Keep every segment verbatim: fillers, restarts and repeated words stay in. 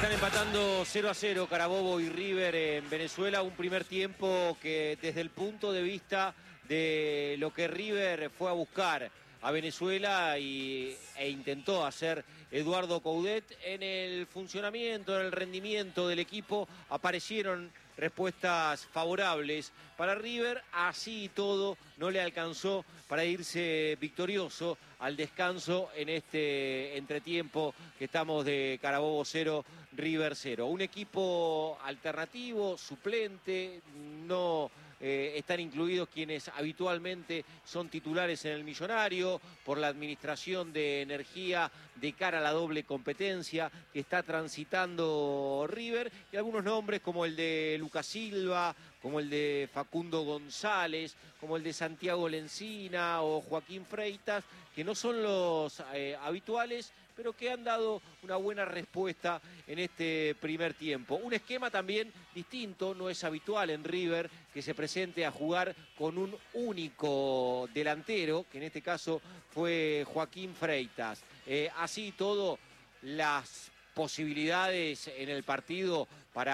Están empatando cero a cero Carabobo y River en Venezuela. Un primer tiempo que desde el punto de vista de lo que River fue a buscar a Venezuela y, e intentó hacer Eduardo Coudet en el funcionamiento, en el rendimiento del equipo, aparecieron respuestas favorables para River. Así y todo no le alcanzó para irse victorioso al descanso en este entretiempo que estamos de Carabobo cero, River cero. Un equipo alternativo, suplente, no eh, están incluidos quienes habitualmente son titulares en el Millonario por la administración de energía de cara a la doble competencia que está transitando River, y algunos nombres como el de Lucas Silva, como el de Facundo González, como el de Santiago Lencina o Joaquín Freitas, que no son los eh, habituales, pero que han dado una buena respuesta en este primer tiempo. Un esquema también distinto, no es habitual en River que se presente a jugar con un único delantero, que en este caso fue Joaquín Freitas. Eh, así todo, las posibilidades en el partido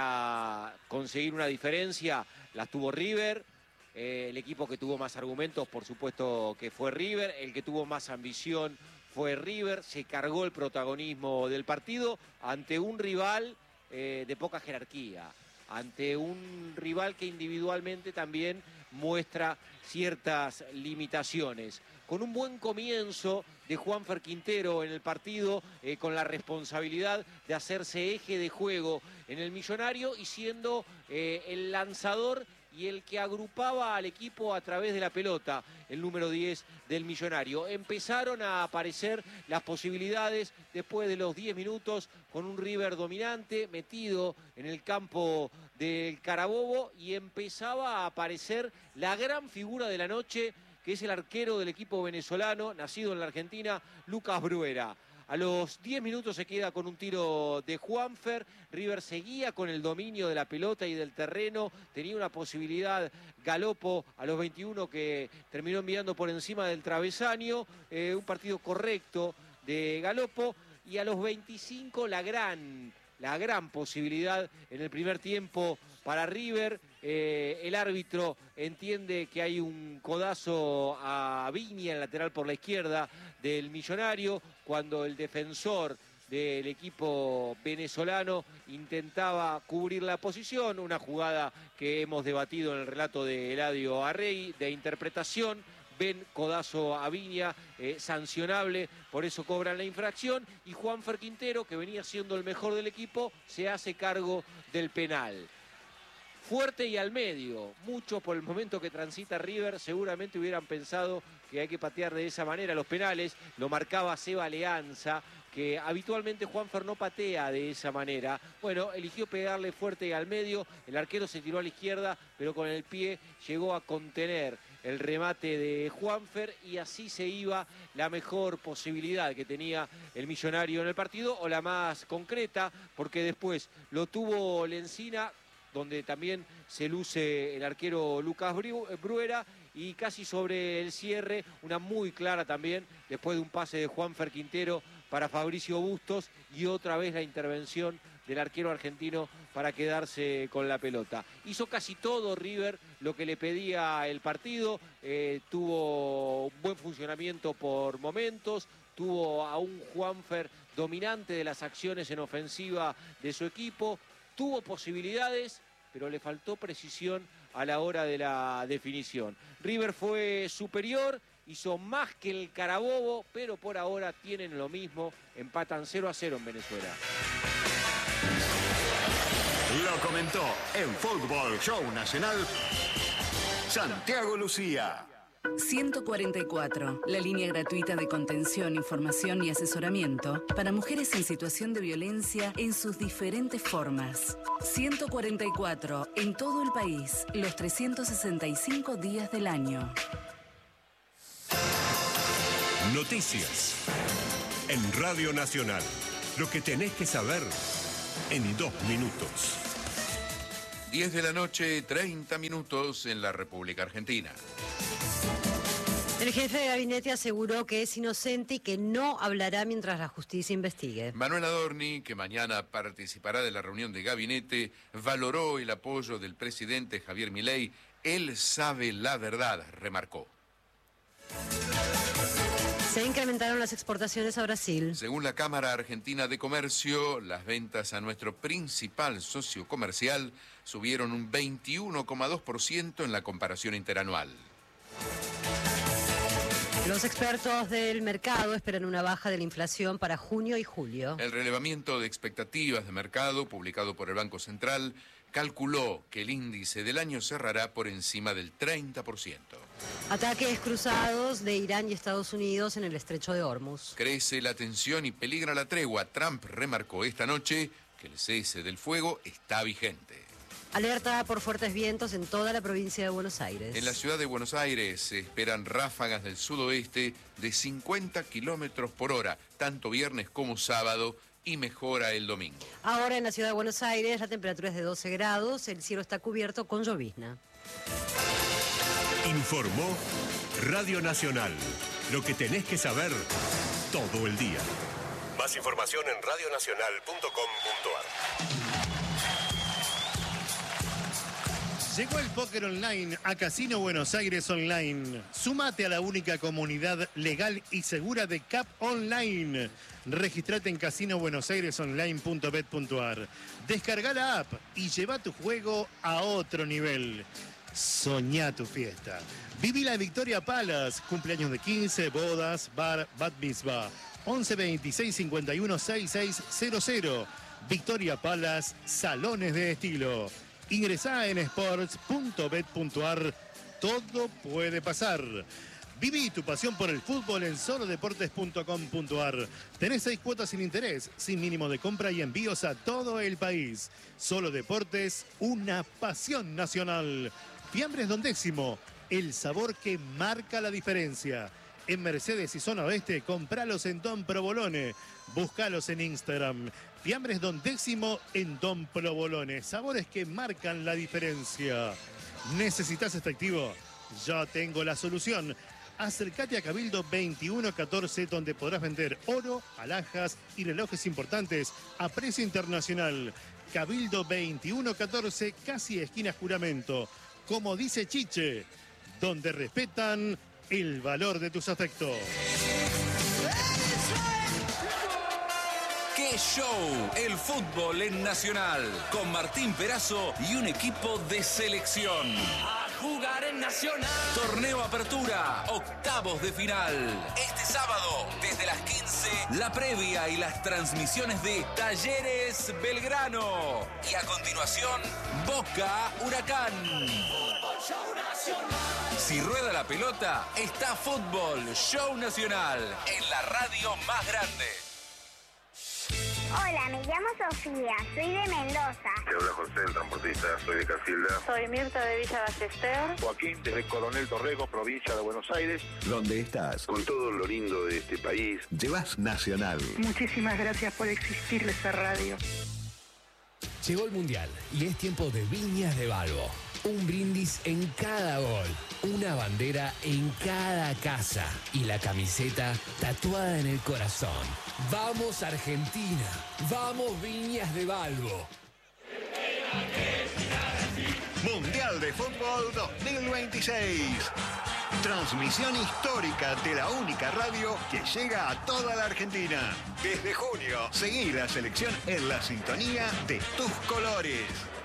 para conseguir una diferencia las tuvo River. Eh, el equipo que tuvo más argumentos, por supuesto que fue River. El que tuvo más ambición fue River. Se cargó el protagonismo del partido ante un rival eh, de poca jerarquía, ante un rival que individualmente también muestra ciertas limitaciones. Con un buen comienzo de Juanfer Quintero en el partido, eh, con la responsabilidad de hacerse eje de juego en el Millonario y siendo eh, el lanzador y el que agrupaba al equipo a través de la pelota, el número diez del Millonario. Empezaron a aparecer las posibilidades después de los diez minutos con un River dominante, metido en el campo del Carabobo, y empezaba a aparecer la gran figura de la noche, que es el arquero del equipo venezolano, nacido en la Argentina, Lucas Bruera. A los diez minutos se queda con un tiro de Juanfer. River seguía con el dominio de la pelota y del terreno. Tenía una posibilidad Galopo a los veintiuno que terminó enviando por encima del travesaño. Eh, un partido correcto de Galopo. Y a los veinticinco la gran, la gran posibilidad en el primer tiempo para River. Eh, el árbitro entiende que hay un codazo a Viña, el lateral por la izquierda del Millonario, cuando el defensor del equipo venezolano intentaba cubrir la posición. Una jugada que hemos debatido en el relato de Eladio Arrey, de interpretación. Ven codazo a Viña, eh, sancionable, por eso cobran la infracción. Y Juanfer Quintero, que venía siendo el mejor del equipo, se hace cargo del penal. Fuerte y al medio. Muchos por el momento que transita River seguramente hubieran pensado que hay que patear de esa manera los penales. Lo marcaba Seba Leanza, que habitualmente Juanfer no patea de esa manera. Bueno, eligió pegarle fuerte y al medio. El arquero se tiró a la izquierda, pero con el pie llegó a contener el remate de Juanfer, y así se iba la mejor posibilidad que tenía el Millonario en el partido, o la más concreta, porque después lo tuvo Lencina, donde también se luce el arquero Lucas Bruera, y casi sobre el cierre, una muy clara también, después de un pase de Juanfer Quintero para Fabricio Bustos, y otra vez la intervención del arquero argentino para quedarse con la pelota. Hizo casi todo River lo que le pedía el partido, eh, tuvo un buen funcionamiento por momentos, tuvo a un Juanfer dominante de las acciones en ofensiva de su equipo, tuvo posibilidades, pero le faltó precisión a la hora de la definición. River fue superior, hizo más que el Carabobo, pero por ahora tienen lo mismo, empatan cero a cero en Venezuela. Lo comentó en Fútbol Show Nacional Santiago Lucía. ciento cuarenta y cuatro, la línea gratuita de contención, información y asesoramiento para mujeres en situación de violencia en sus diferentes formas. ciento cuarenta y cuatro, en todo el país, los trescientos sesenta y cinco días del año. Noticias en Radio Nacional. Lo que tenés que saber en dos minutos. diez de la noche, treinta minutos en la República Argentina. El jefe de gabinete aseguró que es inocente y que no hablará mientras la justicia investigue. Manuel Adorni, que mañana participará de la reunión de gabinete, valoró el apoyo del presidente Javier Milei. Él sabe la verdad, remarcó. Se incrementaron las exportaciones a Brasil. Según la Cámara Argentina de Comercio, las ventas a nuestro principal socio comercial subieron un veintiuno coma dos por ciento en la comparación interanual. Los expertos del mercado esperan una baja de la inflación para junio y julio. El relevamiento de expectativas de mercado publicado por el Banco Central calculó que el índice del año cerrará por encima del treinta por ciento. Ataques cruzados de Irán y Estados Unidos en el estrecho de Hormuz. Crece la tensión y peligra la tregua. Trump remarcó esta noche que el cese del fuego está vigente. Alerta por fuertes vientos en toda la provincia de Buenos Aires. En la ciudad de Buenos Aires se esperan ráfagas del sudoeste de cincuenta kilómetros por hora, tanto viernes como sábado, y mejora el domingo. Ahora en la ciudad de Buenos Aires la temperatura es de doce grados, el cielo está cubierto con llovizna. Informó Radio Nacional. Lo que tenés que saber todo el día. Más información en radio nacional punto com punto ar. Llegó el póker online a Casino Buenos Aires Online. Súmate a la única comunidad legal y segura de C A P Online. Registrate en casino buenos aires online punto bet punto ar. Descarga la app y lleva tu juego a otro nivel. Soñá tu fiesta. Viví la Victoria Palace. Cumpleaños de quince, bodas, bar, bat mitzvah. once veintiséis cincuenta y uno sesenta y seis cero cero. Victoria Palace, salones de estilo. Ingresá en sports punto bet punto ar. Todo puede pasar. Viví tu pasión por el fútbol en solo deportes punto com punto ar. Tenés seis cuotas sin interés, sin mínimo de compra y envíos a todo el país. Solo Deportes, una pasión nacional. Fiambres Don Décimo, el sabor que marca la diferencia. En Mercedes y Zona Oeste, compralos en Don Provolone. Búscalos en Instagram. Fiambres Don Décimo en Don Provolone. Sabores que marcan la diferencia. ¿Necesitas efectivo? Yo tengo la solución. Acércate a Cabildo veintiuno catorce, donde podrás vender oro, alhajas y relojes importantes a precio internacional. Cabildo veintiuno catorce, casi esquina Juramento. Como dice Chiche, donde respetan el valor de tus afectos. ¡Qué show! El fútbol en Nacional, con Martín Perazo y un equipo de selección. A jugar en Nacional. Torneo Apertura, octavos de final. Este sábado, desde las quince, la previa y las transmisiones de Talleres Belgrano. Y a continuación, Boca Huracán. Fútbol Show Nacional. Si rueda la pelota, está Fútbol Show Nacional, en la radio más grande. Hola, me llamo Sofía, soy de Mendoza. Te habla José, el transportista, soy de Casilda. Soy Mirta de Villa Ballester. Joaquín, desde Coronel Torrego, provincia de Buenos Aires. ¿Dónde estás? Con todo lo lindo de este país. Llevas Nacional. Muchísimas gracias por existir esa radio. Llegó el Mundial y es tiempo de Viñas de Balbo. Un brindis en cada gol, una bandera en cada casa y la camiseta tatuada en el corazón. ¡Vamos Argentina! ¡Vamos Viñas de Balbo! Mundial de Fútbol dos mil veintiséis. Transmisión histórica de la única radio que llega a toda la Argentina. Desde junio, seguí la selección en la sintonía de tus colores.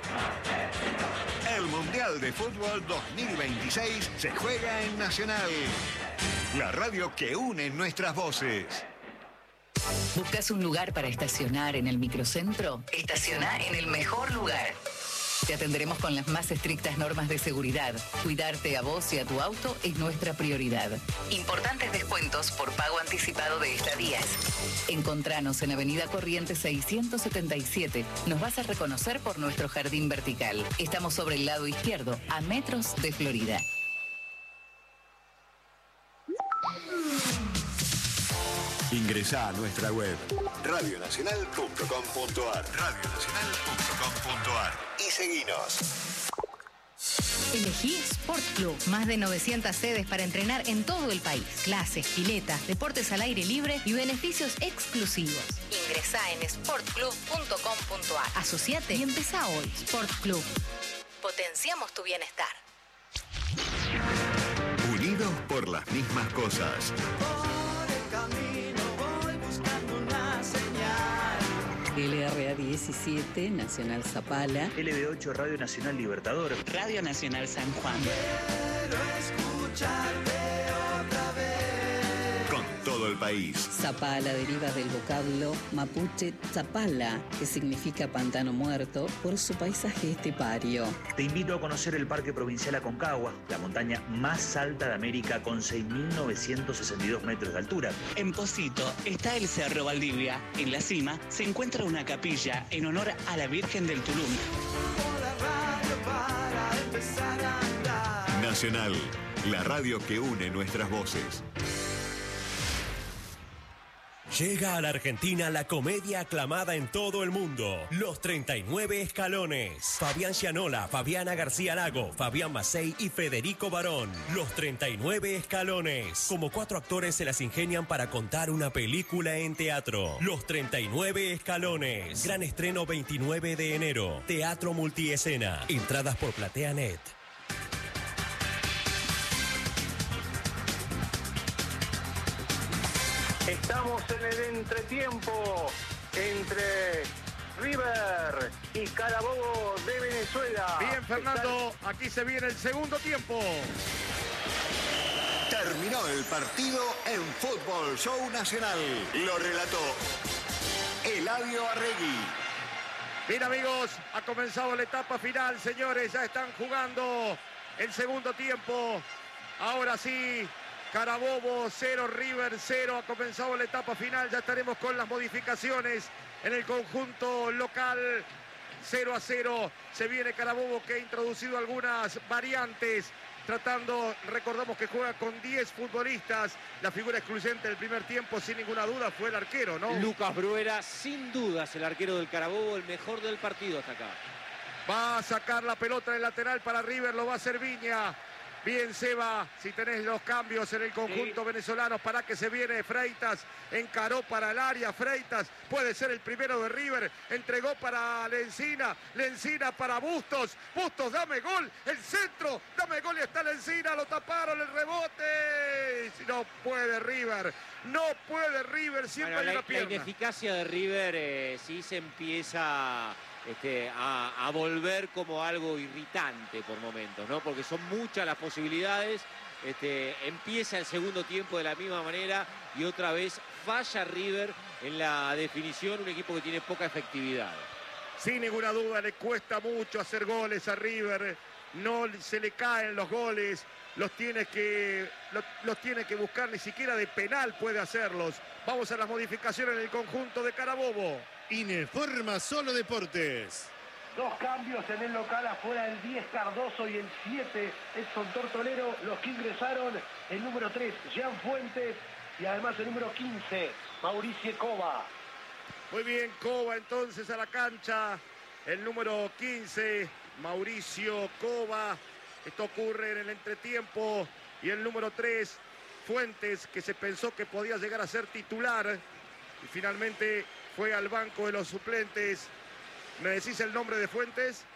El Mundial de Fútbol dos mil veintiséis se juega en Nacional, la radio que une nuestras voces. ¿Buscas un lugar para estacionar en el microcentro? Estaciona en el mejor lugar. Te atenderemos con las más estrictas normas de seguridad. Cuidarte a vos y a tu auto es nuestra prioridad. Importantes descuentos por pago anticipado de estadías. Encontranos en Avenida Corrientes seiscientos setenta y siete. Nos vas a reconocer por nuestro jardín vertical. Estamos sobre el lado izquierdo, a metros de Florida. Ingresá a nuestra web radio nacional punto com punto ar, radio nacional punto com punto ar y seguinos. Elegí Sport Club. Más de novecientas sedes para entrenar en todo el país. Clases, piletas, deportes al aire libre y beneficios exclusivos. Ingresá en sport club punto com punto ar. Asociate y empezá hoy. Sport Club. Potenciamos tu bienestar. Unidos por las mismas cosas. Por el camino voy buscando una señal. L R A diecisiete, Nacional Zapala. L B ocho, Radio Nacional Libertador. Radio Nacional San Juan. Quiero escucharte otra vez. Con todo el país. Zapala deriva del vocablo mapuche Zapala, que significa pantano muerto, por su paisaje estepario. Te invito a conocer el Parque Provincial Aconcagua, la montaña más alta de América con seis mil novecientos sesenta y dos metros de altura. En Pocito está el Cerro Valdivia. En la cima se encuentra una capilla en honor a la Virgen del Tulum. Nacional, la radio que une nuestras voces. Llega a la Argentina la comedia aclamada en todo el mundo, Los treinta y nueve Escalones. Fabián Gianola, Fabiana García Lago, Fabián Macei y Federico Barón. Los treinta y nueve Escalones. Como cuatro actores se las ingenian para contar una película en teatro. Los treinta y nueve Escalones. Gran estreno veintinueve de enero. Teatro multiescena. Entradas por PlateaNet. Estamos en el entretiempo entre River y Carabobo de Venezuela. Bien, Fernando, aquí se viene el segundo tiempo. Terminó el partido en Fútbol Show Nacional. Lo relató Eladio Arregui. Bien, amigos, ha comenzado la etapa final, señores. Ya están jugando el segundo tiempo. Ahora sí. Carabobo cero, River cero, ha comenzado la etapa final, ya estaremos con las modificaciones en el conjunto local. cero a cero, se viene Carabobo, que ha introducido algunas variantes, tratando, recordamos que juega con diez futbolistas. La figura excluyente del primer tiempo, sin ninguna duda, fue el arquero, ¿no? Lucas Bruera, sin dudas el arquero del Carabobo, el mejor del partido hasta acá. Va a sacar la pelota del lateral para River, lo va a hacer Viña. Bien, Seba, si tenés los cambios en el conjunto sí. venezolano, para que se viene Freitas, encaró para el área, Freitas puede ser el primero de River, entregó para Lencina, Lencina para Bustos, Bustos, dame gol, el centro, dame gol y está Lencina, lo taparon, el rebote, no puede River, no puede River, siempre bueno, hay la, una pierna. La ineficacia de River eh, sí se empieza... Este, a, a volver como algo irritante por momentos, ¿no? Porque son muchas las posibilidades. Este, empieza el segundo tiempo de la misma manera y otra vez falla River en la definición, un equipo que tiene poca efectividad. Sin ninguna duda le cuesta mucho hacer goles a River, no se le caen los goles, los tiene que, los, los tiene que buscar, ni siquiera de penal puede hacerlos. Vamos a las modificaciones en el conjunto de Carabobo. Ineforma Solo Deportes. Dos cambios en el local, afuera el diez Cardoso y el siete Edson Tortolero. Los que ingresaron, el número tres Jean Fuentes y además el número quince Mauricio Cova. Muy bien, Cova entonces a la cancha. El número quince Mauricio Cova. Esto ocurre en el entretiempo. Y el número tres Fuentes, que se pensó que podía llegar a ser titular y finalmente fue al banco de los suplentes. ¿Me decís el nombre de Fuentes?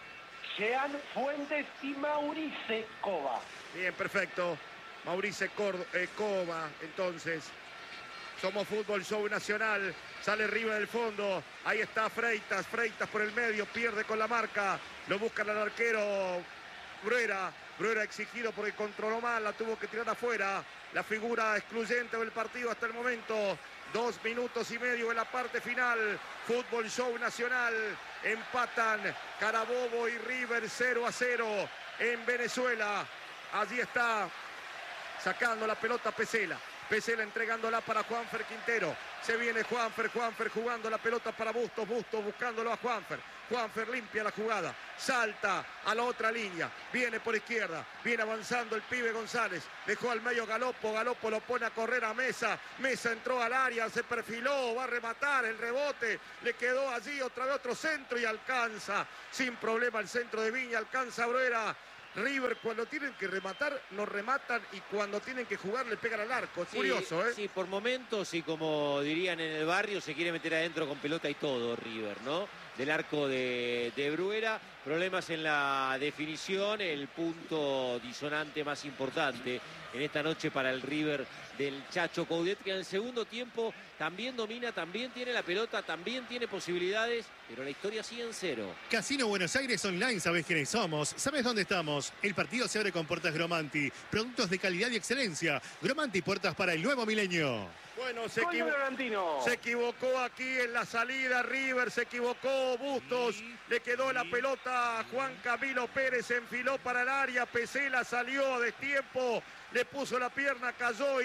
Jean Fuentes y Maurice Cova. Bien, perfecto. Maurice Cor eh, Cova, entonces. Somos Fútbol Show Nacional. Sale River del fondo. Ahí está Freitas. Freitas por el medio. Pierde con la marca. Lo buscan al arquero Bruera. Bruera exigido porque controló mal. La tuvo que tirar afuera. La figura excluyente del partido hasta el momento. Dos minutos y medio en la parte final. Fútbol Show Nacional. Empatan Carabobo y River cero a cero en Venezuela. Allí está sacando la pelota Pesela. Pesela entregándola para Juanfer Quintero. Se viene Juanfer, Juanfer jugando la pelota para Bustos. Bustos buscándolo a Juanfer. Juanfer limpia la jugada. Salta a la otra línea. Viene por izquierda. Viene avanzando el pibe González. Dejó al medio Galopo. Galopo lo pone a correr a Mesa. Mesa entró al área. Se perfiló. Va a rematar el rebote. Le quedó allí otra vez otro centro y alcanza. Sin problema el centro de Viña. Alcanza Bruera. River cuando tienen que rematar, no rematan y cuando tienen que jugar le pegan al arco. Es sí, curioso, ¿eh? Sí, por momentos y como dirían en el barrio, se quiere meter adentro con pelota y todo River, ¿no? Del arco de, de Bruera, problemas en la definición, el punto disonante más importante en esta noche para el River del Chacho Coudet, que en el segundo tiempo también domina, también tiene la pelota, también tiene posibilidades, pero la historia sigue en cero. Casino Buenos Aires Online, ¿sabes quiénes somos? ¿Sabes dónde estamos? El partido se abre con puertas Gromanti, productos de calidad y excelencia. Gromanti, puertas para el nuevo milenio. Bueno, se, equivo se equivocó aquí en la salida River, se equivocó Bustos, sí, le quedó sí. la pelota a Juan Camilo Pérez, se enfiló para el área, Pesela salió a destiempo, le puso la pierna, cayó y...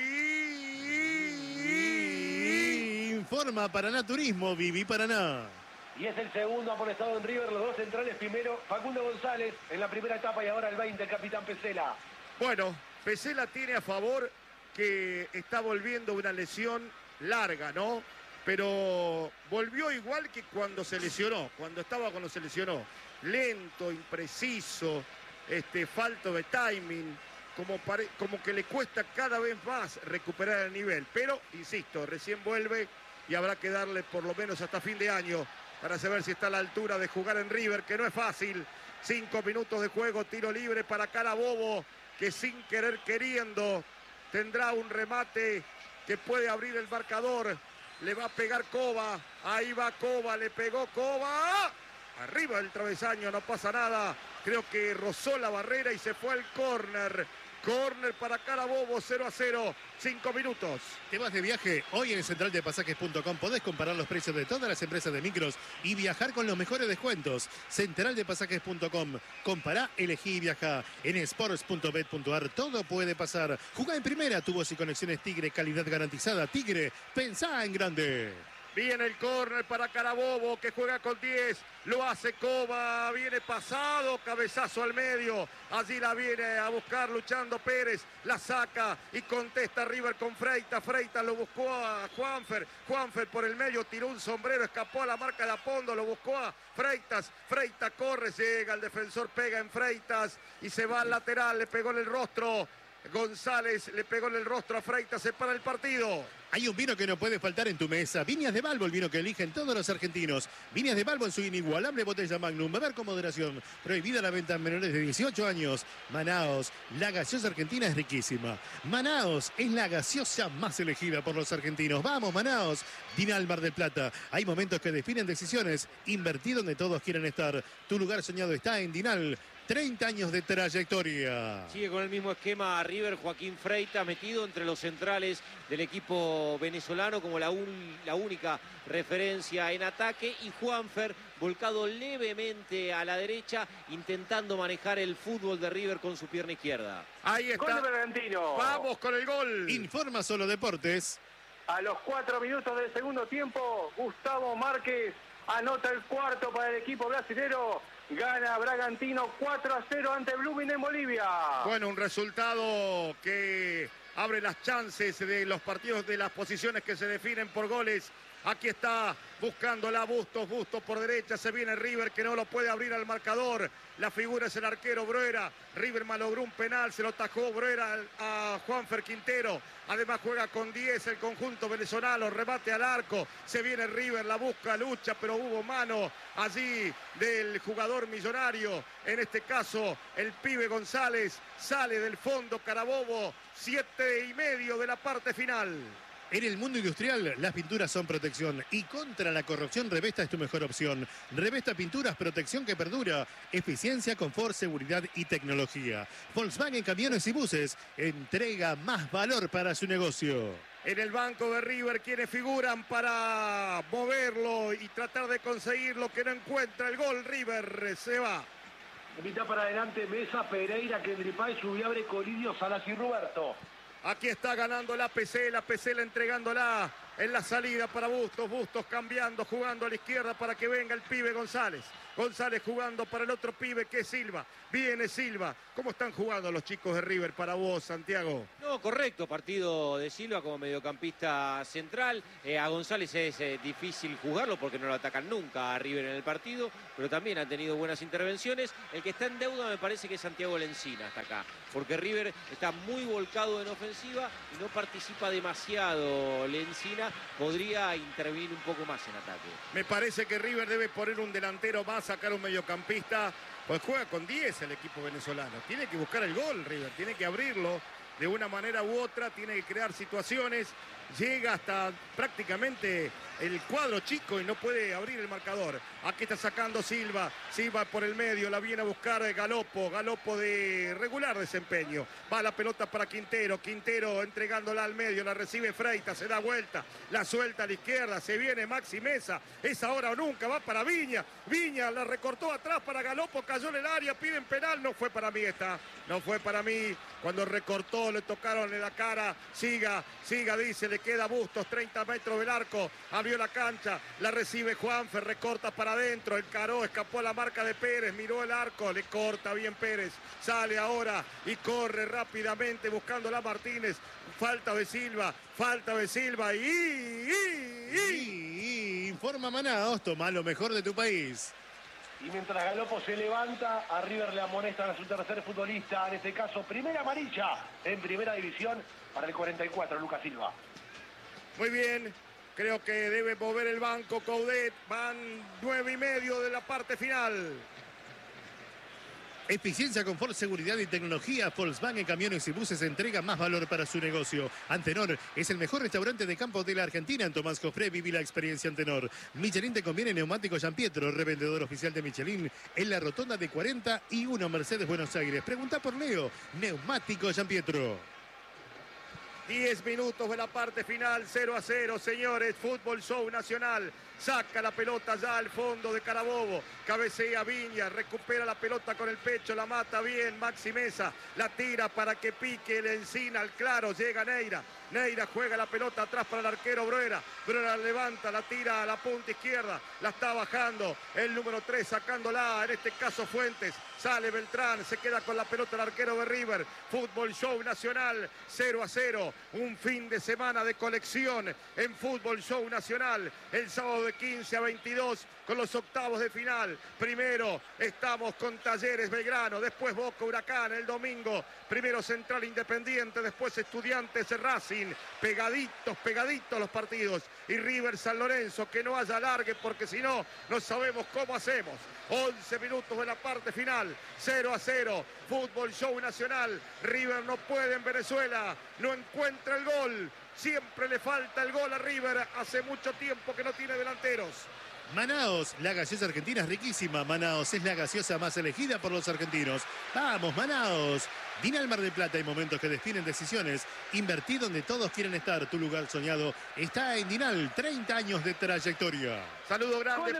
Informa Paraná Turismo, Viví Paraná. Y es el segundo amonestado en River, los dos centrales primero, Facundo González en la primera etapa y ahora el veinte, el capitán Pesela. Bueno, Pesela tiene a favor que está volviendo una lesión larga, ¿no? Pero volvió igual que cuando se lesionó, cuando estaba cuando se lesionó. Lento, impreciso, este, falto de timing, como, pare, como que le cuesta cada vez más recuperar el nivel. Pero, insisto, recién vuelve y habrá que darle por lo menos hasta fin de año para saber si está a la altura de jugar en River, que no es fácil. Cinco minutos de juego, tiro libre para Carabobo, que sin querer queriendo tendrá un remate que puede abrir el marcador. Le va a pegar Coba. Ahí va Coba. Le pegó Coba. Arriba del travesaño. No pasa nada. Creo que rozó la barrera y se fue al córner. Córner para Carabobo. cero a cero. Cinco minutos. ¿Te vas de viaje? Hoy en central de pasajes punto com podés comparar los precios de todas las empresas de micros y viajar con los mejores descuentos. central de pasajes punto com. Compará, elegí y viajá. En sports punto bet punto ar todo puede pasar. Jugá en primera, tubos y conexiones Tigre, calidad garantizada. Tigre, pensá en grande. Viene el córner para Carabobo, que juega con diez. Lo hace Coba. Viene pasado. Cabezazo al medio. Allí la viene a buscar luchando Pérez. La saca y contesta River con Freitas. Freitas lo buscó a Juanfer. Juanfer por el medio tiró un sombrero. Escapó a la marca de Apondo. Lo buscó a Freitas. Freitas corre. Llega el defensor. Pega en Freitas. Y se va al lateral. Le pegó en el rostro. González le pegó en el rostro a Freitas, se para el partido. Hay un vino que no puede faltar en tu mesa. Viñas de Balbo, el vino que eligen todos los argentinos. Viñas de Balbo en su inigualable botella Magnum. Beber con moderación. Prohibida la venta en menores de dieciocho años. Manaos, la gaseosa argentina es riquísima. Manaos es la gaseosa más elegida por los argentinos. Vamos, Manaos. Dinal Mar del Plata. Hay momentos que definen decisiones. Invertí donde todos quieren estar. Tu lugar soñado está en Dinal. treinta años de trayectoria. Sigue con el mismo esquema River, Joaquín Freitas metido entre los centrales del equipo venezolano como la, un, la única referencia en ataque, y Juanfer volcado levemente a la derecha intentando manejar el fútbol de River con su pierna izquierda. Ahí está. Gol de Bragantino. Vamos con el gol. Informa Solo Deportes. A los cuatro minutos del segundo tiempo, Gustavo Márquez anota el cuarto para el equipo brasilero. Gana Bragantino cuatro a cero ante Blooming en Bolivia. Bueno, un resultado que abre las chances de los partidos, de las posiciones que se definen por goles. Aquí está buscándola Bustos, Bustos por derecha, se viene River que no lo puede abrir al marcador. La figura es el arquero Bruera. River malogró un penal, se lo tajó Bruera a Juanfer Quintero. Además juega con diez el conjunto venezolano, remate al arco. Se viene River, la busca, lucha, pero hubo mano allí del jugador millonario. En este caso, el pibe González sale del fondo. Carabobo, siete y medio de la parte final. En el mundo industrial, las pinturas son protección y contra la corrosión Revesta es tu mejor opción. Revesta Pinturas, protección que perdura, eficiencia, confort, seguridad y tecnología. Volkswagen Camiones y Buses entrega más valor para su negocio. En el banco de River, quienes figuran para moverlo y tratar de conseguir lo que no encuentra el gol. River se va. Mitad para adelante, Mesa, Pereira, Kendripay, Subiabre, Colidio, Salas y Roberto. Aquí está ganando la Pesela, Pesela entregándola en la salida para Bustos, Bustos cambiando, jugando a la izquierda para que venga el pibe González. González jugando para el otro pibe que es Silva. Viene Silva. ¿Cómo están jugando los chicos de River para vos, Santiago? No, correcto. Partido de Silva como mediocampista central. Eh, a González es eh, difícil jugarlo porque no lo atacan nunca a River en el partido, pero también ha tenido buenas intervenciones. El que está en deuda me parece que es Santiago Lencina hasta acá, porque River está muy volcado en ofensiva y no participa demasiado Lencina. Podría intervenir un poco más en ataque. Me parece que River debe poner un delantero más, sacar un mediocampista, pues juega con diez el equipo venezolano. Tiene que buscar el gol River, tiene que abrirlo de una manera u otra, tiene que crear situaciones, llega hasta prácticamente el cuadro chico y no puede abrir el marcador. Aquí está sacando Silva, Silva por el medio, la viene a buscar Galopo, Galopo de regular desempeño. Va la pelota para Quintero, Quintero entregándola al medio, la recibe Freitas, se da vuelta, la suelta a la izquierda, se viene Maxi Mesa, es ahora o nunca, va para Viña, Viña la recortó atrás para Galopo, cayó en el área, piden penal, no fue para mí esta, no fue para mí, cuando recortó le tocaron en la cara, siga, siga dice, le queda Bustos, treinta metros del arco, abrió la cancha, la recibe Juanfer, recorta para adentro, encaró, escapó a la marca de Pérez, miró el arco, le corta bien Pérez, sale ahora y corre rápidamente buscándola Martínez, falta de Silva, falta de Silva y... y, y, y informa Manaos, toma lo mejor de tu país. Y mientras Galopo se levanta, a River le amonestan a su tercer futbolista, en este caso primera amarilla en primera división para el cuarenta y cuatro, Lucas Silva. Muy bien, creo que debe mover el banco Coudet, van nueve y medio de la parte final. Eficiencia, confort, seguridad y tecnología. Volkswagen Camiones y Buses entrega más valor para su negocio. Antenor es el mejor restaurante de campo de la Argentina. En Tomás Cofré viví la experiencia Antenor. Michelin te conviene neumático Gian Pietro, revendedor oficial de Michelin en la rotonda de cuarenta y uno Mercedes Buenos Aires. Pregunta por Leo, neumático Gian Pietro. diez minutos de la parte final, cero a cero, señores. Fútbol Show Nacional. Saca la pelota ya al fondo de Carabobo. Cabecea Viña, recupera la pelota con el pecho, la mata bien Maxi Mesa. La tira para que pique el Encina al claro. Llega Neira. Neira juega la pelota atrás para el arquero Bruera. Bruera levanta, la tira a la punta izquierda. La está bajando el número tres, sacándola, en este caso Fuentes. Sale Beltrán, se queda con la pelota el arquero de River. Fútbol Show Nacional, cero a cero. Un fin de semana de colección en Fútbol Show Nacional. El sábado de quince a veintidós con los octavos de final. Primero estamos con Talleres Belgrano, después Boca Huracán el domingo. Primero Central Independiente, después Estudiantes Racing. Pegaditos, pegaditos los partidos. Y River San Lorenzo, que no haya alargue porque si no, no sabemos cómo hacemos. once minutos de la parte final, cero a cero. Fútbol Show Nacional. River no puede en Venezuela, no encuentra el gol. Siempre le falta el gol a River. Hace mucho tiempo que no tiene delanteros. Manaos, la gaseosa argentina es riquísima. Manaos es la gaseosa más elegida por los argentinos. ¡Vamos, Manaos! Vine al Mar del Plata, hay momentos que definen decisiones. Invertí donde todos quieren estar. Tu lugar soñado está en Dinal. treinta años de trayectoria. Saludo grande.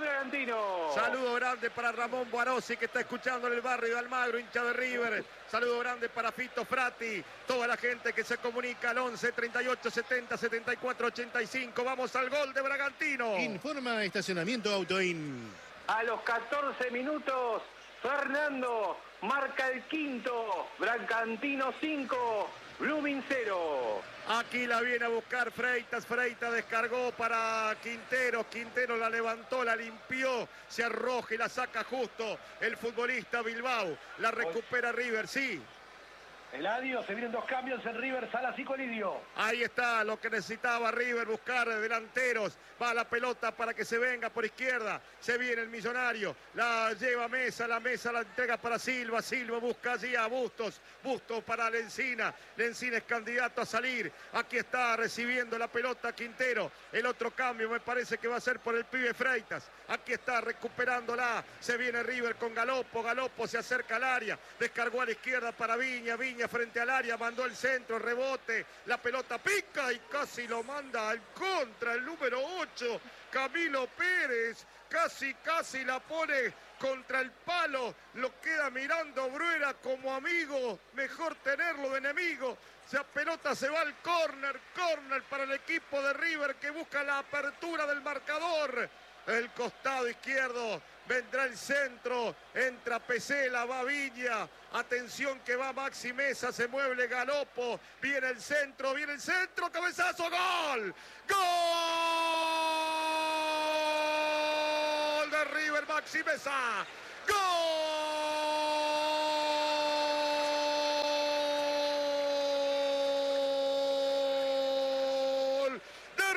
Saludo grande para Ramón Buarossi, que está escuchando en el barrio de Almagro, hincha de River. Saludo grande para Fito Frati. Toda la gente que se comunica al once, treinta y ocho, setenta, setenta y cuatro, ochenta y cinco. Vamos al gol de Bragantino. Informa estacionamiento Autoin. A los catorce minutos, Fernando marca el quinto. Bragantino cinco, Blooming cero. Aquí la viene a buscar Freitas, Freitas descargó para Quintero, Quintero la levantó, la limpió, se arroja y la saca justo el futbolista Bilbao, la recupera River, sí. Eladio, se vienen dos cambios en River, Salas y Colidio. Ahí está lo que necesitaba River, buscar delanteros. Va la pelota para que se venga por izquierda. Se viene el Millonario, la lleva Mesa, la Mesa la entrega para Silva. Silva busca allí a Bustos. Bustos para Lencina. Lencina es candidato a salir. Aquí está recibiendo la pelota Quintero. El otro cambio me parece que va a ser por el pibe Freitas. Aquí está recuperándola. Se viene River con Galopo. Galopo se acerca al área. Descargó a la izquierda para Viña. Viña frente al área, mandó el centro, rebote, la pelota pica y casi lo manda al contra el número ocho, Camilo Pérez. casi, casi la pone contra el palo, lo queda mirando Bruera como amigo, mejor tenerlo de enemigo. Esa pelota se va al córner, córner para el equipo de River que busca la apertura del marcador. El costado izquierdo, vendrá el centro, entra Pesela, va Viña, atención que va Maxi Mesa, se mueve Galopo, viene el centro, viene el centro, cabezazo, gol, gol de River, Maxi Mesa, gol de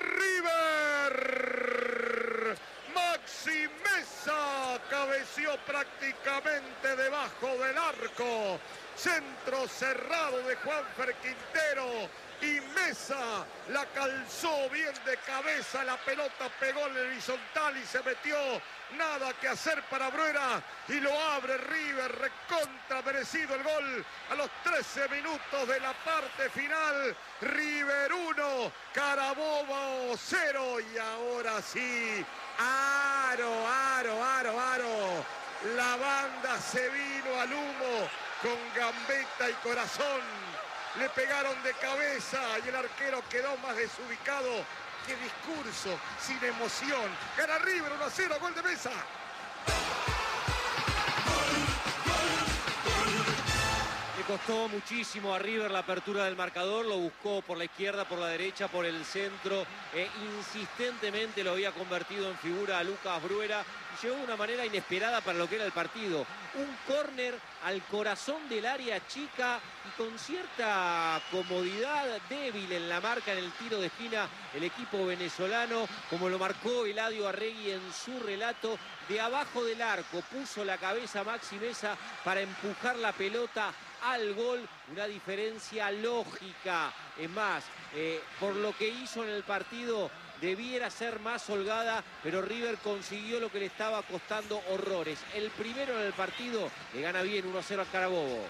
River, Maxi Mesa cabeció prácticamente debajo del arco, centro cerrado de Juanfer Quintero y Mesa la calzó bien de cabeza, la pelota pegó en el horizontal y se metió, nada que hacer para Bruera y lo abre River, recontra merecido el gol a los trece minutos de la parte final. River uno, Carabobo cero y ahora sí, aro, aro, aro, aro, la banda se vino al humo con gambeta y corazón, le pegaron de cabeza y el arquero quedó más desubicado. ¡Qué discurso! Sin emoción. Gana River uno a cero, gol de Mesa. Le costó muchísimo a River la apertura del marcador, lo buscó por la izquierda, por la derecha, por el centro, e insistentemente lo había convertido en figura a Lucas Bruera y llegó de una manera inesperada para lo que era el partido. Un córner al corazón del área chica y con cierta comodidad, débil en la marca, en el tiro de esquina, el equipo venezolano, como lo marcó Eladio Arregui en su relato, de abajo del arco, puso la cabeza Maxi Mesa para empujar la pelota al gol, una diferencia lógica. Es más, eh, por lo que hizo en el partido, debiera ser más holgada, pero River consiguió lo que le estaba costando horrores. El primero en el partido le gana bien uno a cero al Carabobo.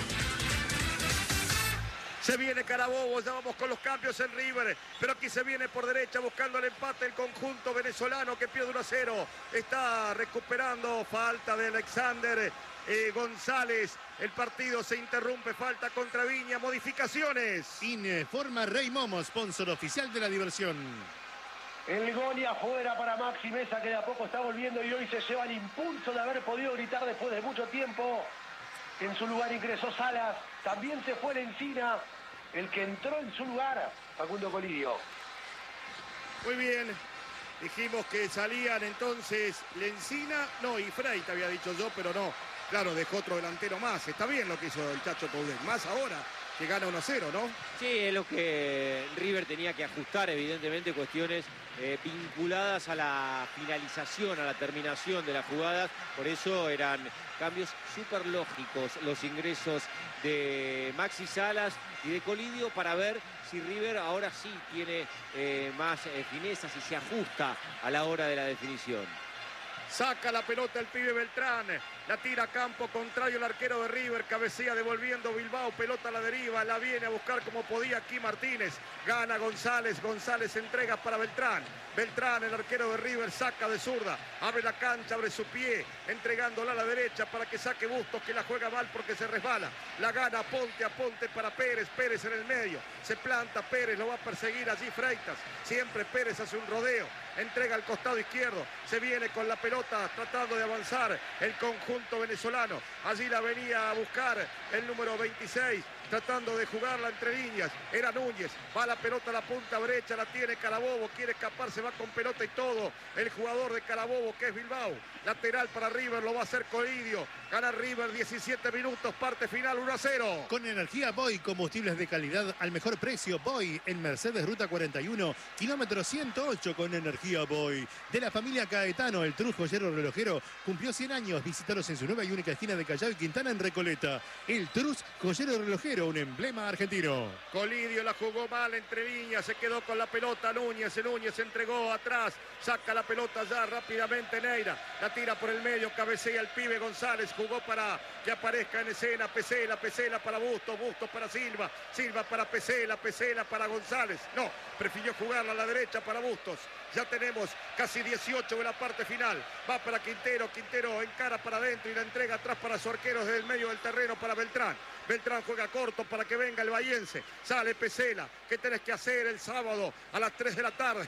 Se viene Carabobo, ya vamos con los cambios en River, pero aquí se viene por derecha buscando el empate el conjunto venezolano que pierde uno a cero. Está recuperando, falta de Alexander eh, González. El partido se interrumpe, falta contra Viña, modificaciones. Informa Rey Momo, sponsor oficial de la diversión. El gol y afuera para Maxi Mesa, que de a poco está volviendo y hoy se lleva el impulso de haber podido gritar después de mucho tiempo. En su lugar ingresó Salas, también se fue Lencina, el que entró en su lugar, Facundo Colidio. Muy bien, dijimos que salían entonces Lencina, no, y Frey te había dicho yo, pero no. Claro, dejó otro delantero más, está bien lo que hizo el Chacho Coudet, más ahora que gana uno a cero, ¿no? Sí, es lo que River tenía que ajustar, evidentemente, cuestiones eh, vinculadas a la finalización, a la terminación de las jugadas. Por eso eran cambios súper lógicos los ingresos de Maxi Salas y de Colidio para ver si River ahora sí tiene eh, más eh, finezas y se ajusta a la hora de la definición. Saca la pelota el pibe Beltrán, la tira a campo contrario el arquero de River, cabecea devolviendo Bilbao, pelota a la deriva, la viene a buscar como podía aquí Martínez, gana González, González entrega para Beltrán, Beltrán el arquero de River saca de zurda, abre la cancha, abre su pie, entregándola a la derecha para que saque Bustos que la juega mal porque se resbala, la gana Ponte a Ponte para Pérez, Pérez en el medio, se planta Pérez, lo va a perseguir allí Freitas, siempre Pérez hace un rodeo, entrega al costado izquierdo, se viene con la pelota tratando de avanzar el conjunto venezolano, allí la venía a buscar el número veintiséis, tratando de jugarla entre líneas, era Núñez, va la pelota a la punta derecha, la tiene Carabobo, quiere escaparse, va con pelota y todo, el jugador de Carabobo que es Bilbao, lateral para River, lo va a hacer Colidio, gana River diecisiete minutos, parte final uno a cero. Con energía Boy, combustibles de calidad al mejor precio, Boy en Mercedes Ruta cuarenta y uno, kilómetro ciento ocho con energía Boy. De la familia Caetano, el Trus joyero relojero cumplió cien años, visítalos en su nueva y única esquina de Callao y Quintana en Recoleta. El Trus joyero relojero, cero, un emblema argentino. Colidio la jugó mal entre líneas, se quedó con la pelota Núñez, Núñez entregó atrás, saca la pelota ya rápidamente Neira, la tira por el medio, cabecea el pibe González, jugó para que aparezca en escena Pesela, Pesela para Bustos, Bustos para Silva, Silva para Pesela, Pesela para González, no, prefirió jugarla a la derecha para Bustos. Ya tenemos casi dieciocho de la parte final. Va para Quintero, Quintero encara para adentro y la entrega atrás para su arquero desde el medio del terreno para Beltrán. Beltrán juega corto para que venga el bahiense. Sale Pesela. ¿Qué tenés que hacer el sábado a las tres de la tarde?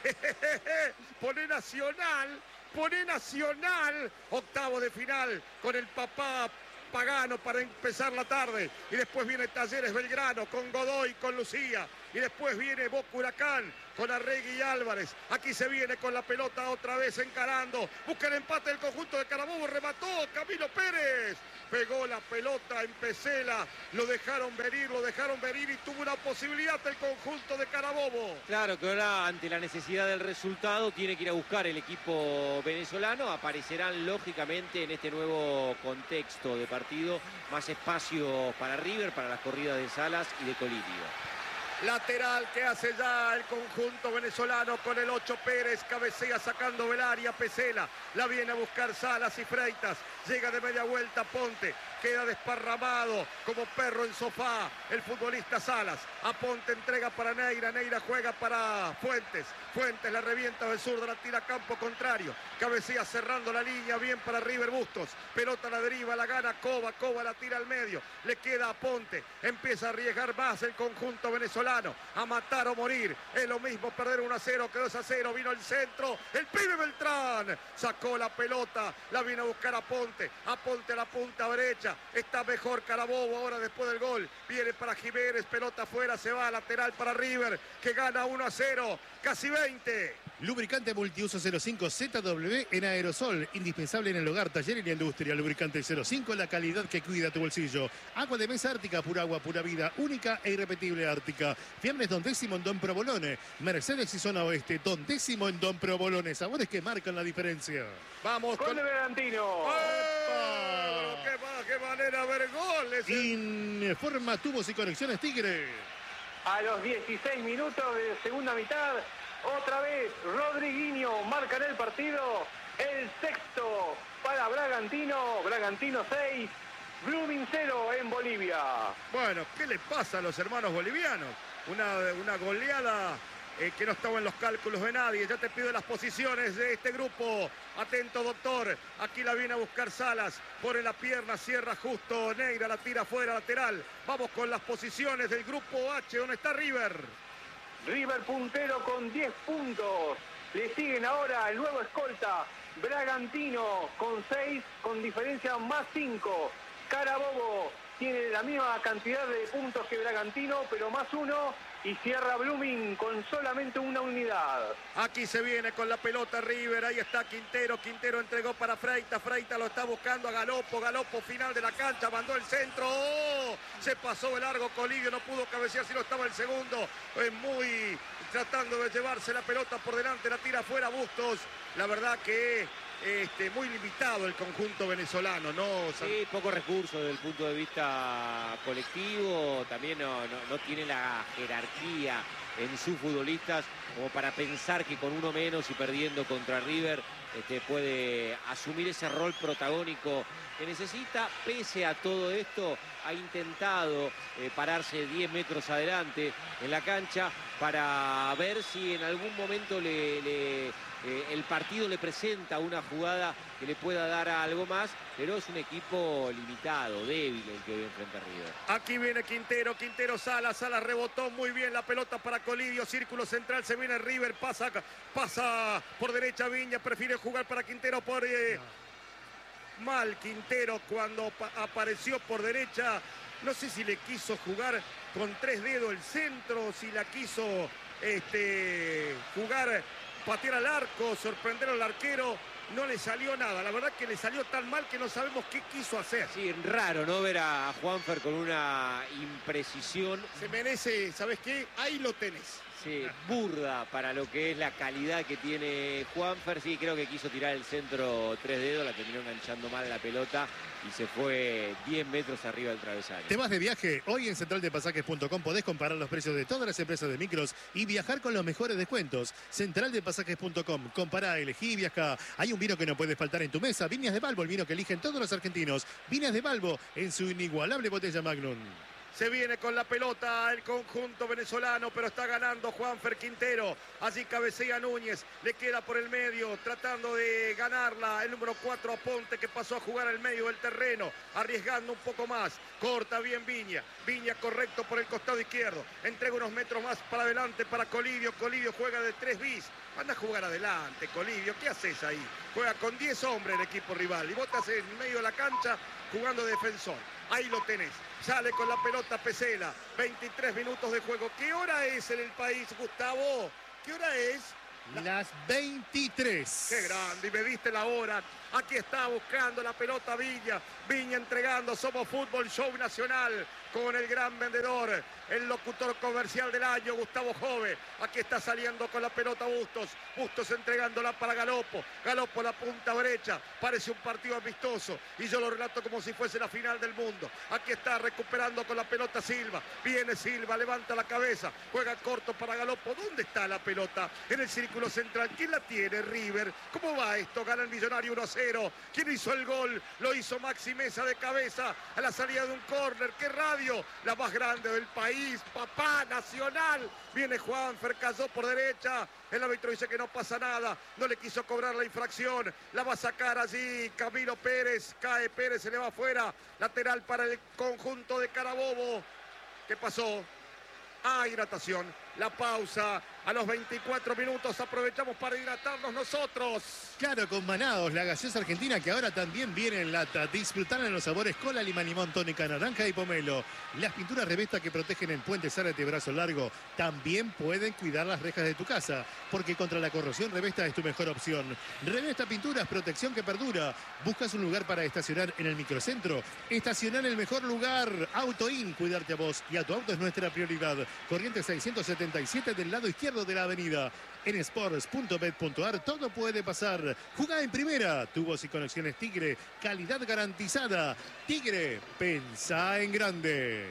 Pone Nacional, pone Nacional. Octavo de final con el papá Pagano para empezar la tarde. Y después viene Talleres Belgrano con Godoy, con Lucía. Y después viene Boca Huracán con Arregui y Álvarez. Aquí se viene con la pelota otra vez encarando. Busca el empate del conjunto de Carabobo. Remató Camilo Pérez. Pegó la pelota en Pesela. Lo dejaron venir, lo dejaron venir y tuvo una posibilidad el conjunto de Carabobo. Claro que ahora ante la necesidad del resultado tiene que ir a buscar el equipo venezolano. Aparecerán lógicamente en este nuevo contexto de partido más espacio para River, para las corridas de Salas y de Colidio. Lateral que hace ya el conjunto venezolano con el ocho Pérez, cabecea sacando del área Pesela, la viene a buscar Salas y Freitas, llega de media vuelta Ponte, queda desparramado como perro en sofá el futbolista Salas, a Ponte entrega para Neira, Neira juega para Fuentes, Fuentes la revienta del zurdo, la tira a campo contrario, cabecea cerrando la línea, bien para River Bustos, pelota a la deriva, la gana Coba, Coba la tira al medio, le queda a Ponte, empieza a arriesgar más el conjunto venezolano, a matar o morir, es lo mismo perder uno a cero que dos a cero, vino el centro, el pibe Beltrán, sacó la pelota, la vino a buscar a Ponte, a Ponte a la punta derecha, está mejor Carabobo ahora después del gol, viene para Jiménez, pelota afuera, se va a lateral para River, que gana uno a cero, casi veinte. Lubricante multiuso cero cinco Z W en aerosol, indispensable en el hogar, taller y la industria. Lubricante cero cinco, la calidad que cuida tu bolsillo. Agua de mesa Ártica, pura agua, pura vida, única e irrepetible Ártica. Fiambres Don Décimo en Don Provolone. Mercedes y zona oeste, Don Décimo en Don Provolone. Sabores que marcan la diferencia. Vamos Gol con... de Bragantino. ¡Eh! ¡Qué, ma- qué manera de ver goles! Informa Tubos y Conexiones Tigre. A los dieciséis minutos de segunda mitad, otra vez Rodriguinho marca en el partido el sexto para Bragantino, Bragantino seis, Blooming cero en Bolivia. Bueno, ¿qué le pasa a los hermanos bolivianos? Una, una goleada eh, que no estaba en los cálculos de nadie. Ya te pido las posiciones de este grupo. Atento, doctor. Aquí la viene a buscar Salas. Pone la pierna, cierra justo Neira, la tira fuera, lateral. Vamos con las posiciones del grupo H, donde está River. River puntero con diez puntos. Le siguen ahora el nuevo escolta, Bragantino con seis, con diferencia más cinco. Carabobo tiene la misma cantidad de puntos que Bragantino, pero más uno. Y cierra Blooming con solamente una unidad. Aquí se viene con la pelota River, ahí está Quintero, Quintero entregó para Freitas, Freitas lo está buscando a Galopo, Galopo final de la cancha, mandó el centro, ¡oh! Se pasó el largo Colidio, no pudo cabecear, si no estaba el segundo, es muy tratando de llevarse la pelota por delante, la tira afuera Bustos, la verdad que este, muy limitado el conjunto venezolano, ¿no? Sí, poco recurso desde el punto de vista colectivo, también no, no, no tiene la jerarquía en sus futbolistas como para pensar que con uno menos y perdiendo contra River este, puede asumir ese rol protagónico que necesita. Pese a todo esto, ha intentado eh, pararse diez metros adelante en la cancha para ver si en algún momento le... le Eh, el partido le presenta una jugada que le pueda dar algo más, pero es un equipo limitado, débil el que hoy enfrenta a River. Aquí viene Quintero, Quintero Salas, Salas rebotó muy bien la pelota para Colidio, círculo central, se viene River, pasa, pasa por derecha Viña, prefiere jugar para Quintero por... Eh, mal Quintero cuando apareció por derecha, no sé si le quiso jugar con tres dedos el centro, si la quiso este, jugar... patear al arco, sorprender al arquero, no le salió nada. La verdad que le salió tan mal que no sabemos qué quiso hacer. Sí, raro, ¿no? Ver a Juanfer con una imprecisión. Se merece, ¿sabes qué? Ahí lo tenés. eh, burda para lo que es la calidad que tiene Juanfer. Sí, creo que quiso tirar el centro tres dedos, la terminó enganchando mal la pelota y se fue diez metros arriba del travesaño. ¿Te vas de viaje? Hoy en central de pasajes punto com podés comparar los precios de todas las empresas de micros y viajar con los mejores descuentos. central de pasajes punto com. Compará, elegí y viaja. Hay un vino que no puede faltar en tu mesa. Viñas de Balbo, el vino que eligen todos los argentinos. Viñas de Balbo en su inigualable botella Magnum. Se viene con la pelota el conjunto venezolano, pero está ganando Juanfer Quintero. Allí cabecea Núñez, le queda por el medio, tratando de ganarla. El número cuatro Aponte, que pasó a jugar al medio del terreno, arriesgando un poco más. Corta bien Viña. Viña correcto por el costado izquierdo. Entrega unos metros más para adelante para Colidio. Colidio juega de tres bis. Anda a jugar adelante, Colidio. ¿Qué haces ahí? Juega con diez hombres el equipo rival. Y vos estás en medio de la cancha jugando defensor. Ahí lo tenés. Sale con la pelota Pesela. veintitrés minutos de juego. ¿Qué hora es en el país, Gustavo? ¿Qué hora es? Las veintitrés. Qué grande, y me diste la hora. Aquí está buscando la pelota Viña. Viña entregando Somos Fútbol Show Nacional con el gran vendedor, el locutor comercial del año, Gustavo Jove. Aquí está saliendo con la pelota Bustos. Bustos entregándola para Galopo. Galopo la punta derecha. Parece un partido amistoso y yo lo relato como si fuese la final del mundo. Aquí está recuperando con la pelota Silva. Viene Silva, levanta la cabeza. Juega corto para Galopo. ¿Dónde está la pelota? En el círculo central. ¿Quién la tiene? River. ¿Cómo va esto? Gana el Millonario uno a cero. ¿Quién hizo el gol? Lo hizo Maxi Mesa de cabeza a la salida de un córner. ¡Qué radio! La más grande del país, papá nacional. Viene Juanfer, cayó por derecha. El árbitro dice que no pasa nada. No le quiso cobrar la infracción. La va a sacar allí Camilo Pérez. Cae Pérez, se le va afuera. Lateral para el conjunto de Carabobo. ¿Qué pasó? Ah, hidratación. La pausa a los veinticuatro minutos. Aprovechamos para hidratarnos nosotros. Claro, con Manaos, la gaseosa argentina que ahora también viene en lata. Disfrutar en los sabores cola, lima, limón, tónica, naranja y pomelo. Las pinturas Revesta que protegen el puente Zárate brazo largo también pueden cuidar las rejas de tu casa, porque contra la corrosión Revesta es tu mejor opción. Revesta Pinturas, protección que perdura. ¿Buscas un lugar para estacionar en el microcentro? Estacionar en el mejor lugar. AutoIn, cuidarte a vos y a tu auto es nuestra prioridad. Corrientes seiscientos setenta y siete del lado izquierdo de la avenida. En sports punto bet punto ar todo puede pasar. Jugá en primera. Tubos y conexiones Tigre. Calidad garantizada. Tigre, pensá en grande.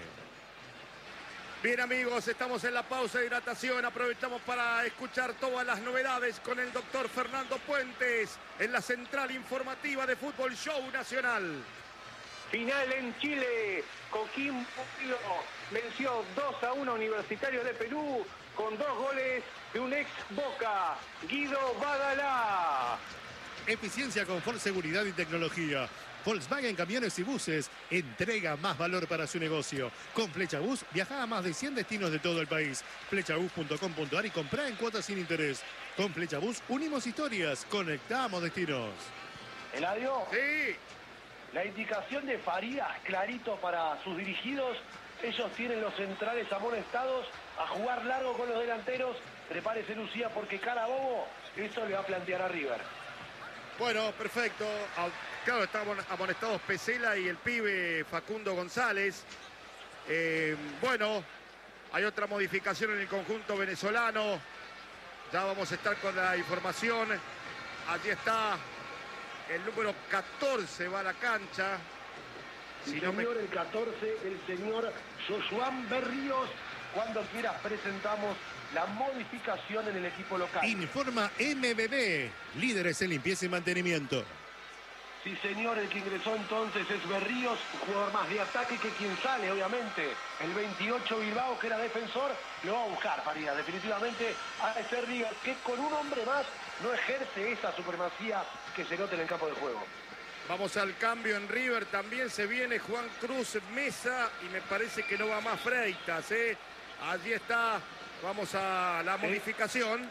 Bien, amigos, estamos en la pausa de hidratación. Aprovechamos para escuchar todas las novedades con el doctor Fernando Puentes en la central informativa de Fútbol Show Nacional. Final en Chile. Coquimbo venció dos a uno Universitario de Perú con dos goles de un ex Boca, Guido Badalá. Eficiencia, confort, seguridad y tecnología. Volkswagen Camiones y Buses entrega más valor para su negocio. Con Flecha Bus viaja a más de cien destinos de todo el país. Flechabus punto com punto ar y comprá en cuotas sin interés. Con Flecha Bus unimos historias, conectamos destinos. ¿Eladio? Sí. La indicación de Farías, clarito para sus dirigidos. Ellos tienen los centrales amonestados a jugar largo con los delanteros. Prepárese, Lucía, porque Carabobo esto le va a plantear a River. Bueno, perfecto. Claro, estaban amonestados Pesela y el pibe Facundo González. Eh, bueno, hay otra modificación en el conjunto venezolano. Ya vamos a estar con la información. Allí está el número catorce, va a la cancha. Si no señor, me... el catorce, el señor Josuán Berríos. Cuando quieras presentamos la modificación en el equipo local. Informa M B B, líderes en limpieza y mantenimiento. Sí, señor, el que ingresó entonces es Berríos, jugador más de ataque que quien sale, obviamente. El veintiocho Bilbao, que era defensor, lo va a buscar, Faría. Definitivamente a ese River, que con un hombre más no ejerce esa supremacía que se nota en el campo de juego. Vamos al cambio en River, también se viene Juan Cruz Mesa y me parece que no va más Freitas, ¿eh? Allí está, vamos a la modificación.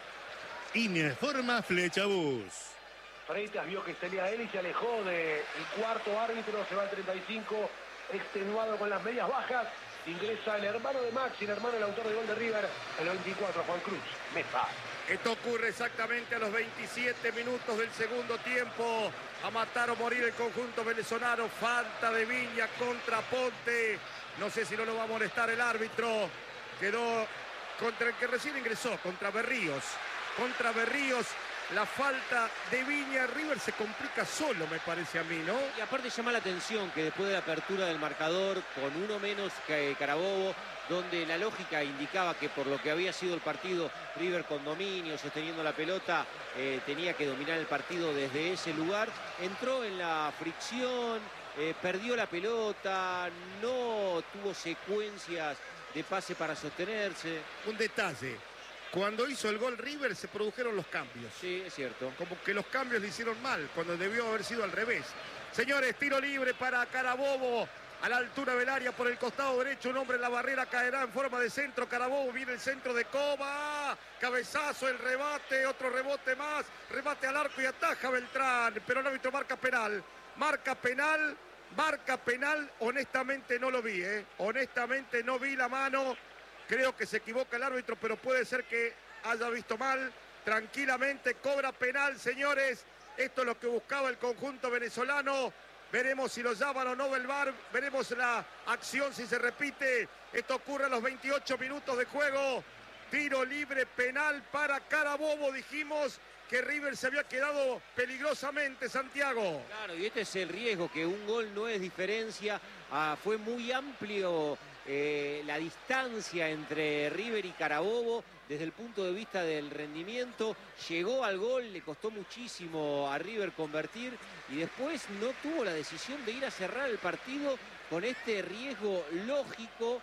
Informa Flecha Bus. Freitas vio que salía él y se alejó del cuarto árbitro, se va al treinta y cinco, extenuado con las medias bajas. Ingresa el hermano de Maxi, el hermano del autor del gol de River, el veinticuatro, Juan Cruz Mesa. Esto ocurre exactamente a los veintisiete minutos del segundo tiempo. A matar o morir el conjunto venezolano. Falta de Viña contra Ponte. No sé si no lo va a molestar el árbitro. Quedó contra el que recién ingresó, contra Berríos. Contra Berríos, la falta de Viña. River se complica solo, me parece a mí, ¿no? Y aparte llama la atención que después de la apertura del marcador, con uno menos que Carabobo, donde la lógica indicaba que por lo que había sido el partido, River con dominio, sosteniendo la pelota, eh, tenía que dominar el partido desde ese lugar, entró en la fricción, eh, perdió la pelota, no tuvo secuencias de pase para sostenerse. Un detalle. Cuando hizo el gol River se produjeron los cambios. Sí, es cierto. Como que los cambios le hicieron mal, cuando debió haber sido al revés. Señores, tiro libre para Carabobo. A la altura del área por el costado derecho, un hombre en la barrera caerá en forma de centro. Carabobo viene el centro de Coba. Cabezazo, el rebate, otro rebote más. Rebate al arco y ataja Beltrán. Pero el árbitro marca penal. Marca penal, marca penal. Honestamente no lo vi, ¿eh? Honestamente no vi la mano. Creo que se equivoca el árbitro, pero puede ser que haya visto mal. Tranquilamente cobra penal, señores. Esto es lo que buscaba el conjunto venezolano. Veremos si lo llaman o no del V A R. Veremos la acción si se repite. Esto ocurre a los veintiocho minutos de juego. Tiro libre penal para Carabobo. Dijimos que River se había quedado peligrosamente, Santiago. Claro, y este es el riesgo, que un gol no es diferencia. Ah, fue muy amplio eh, la distancia entre River y Carabobo desde el punto de vista del rendimiento. Llegó al gol, le costó muchísimo a River convertir y después no tuvo la decisión de ir a cerrar el partido con este riesgo lógico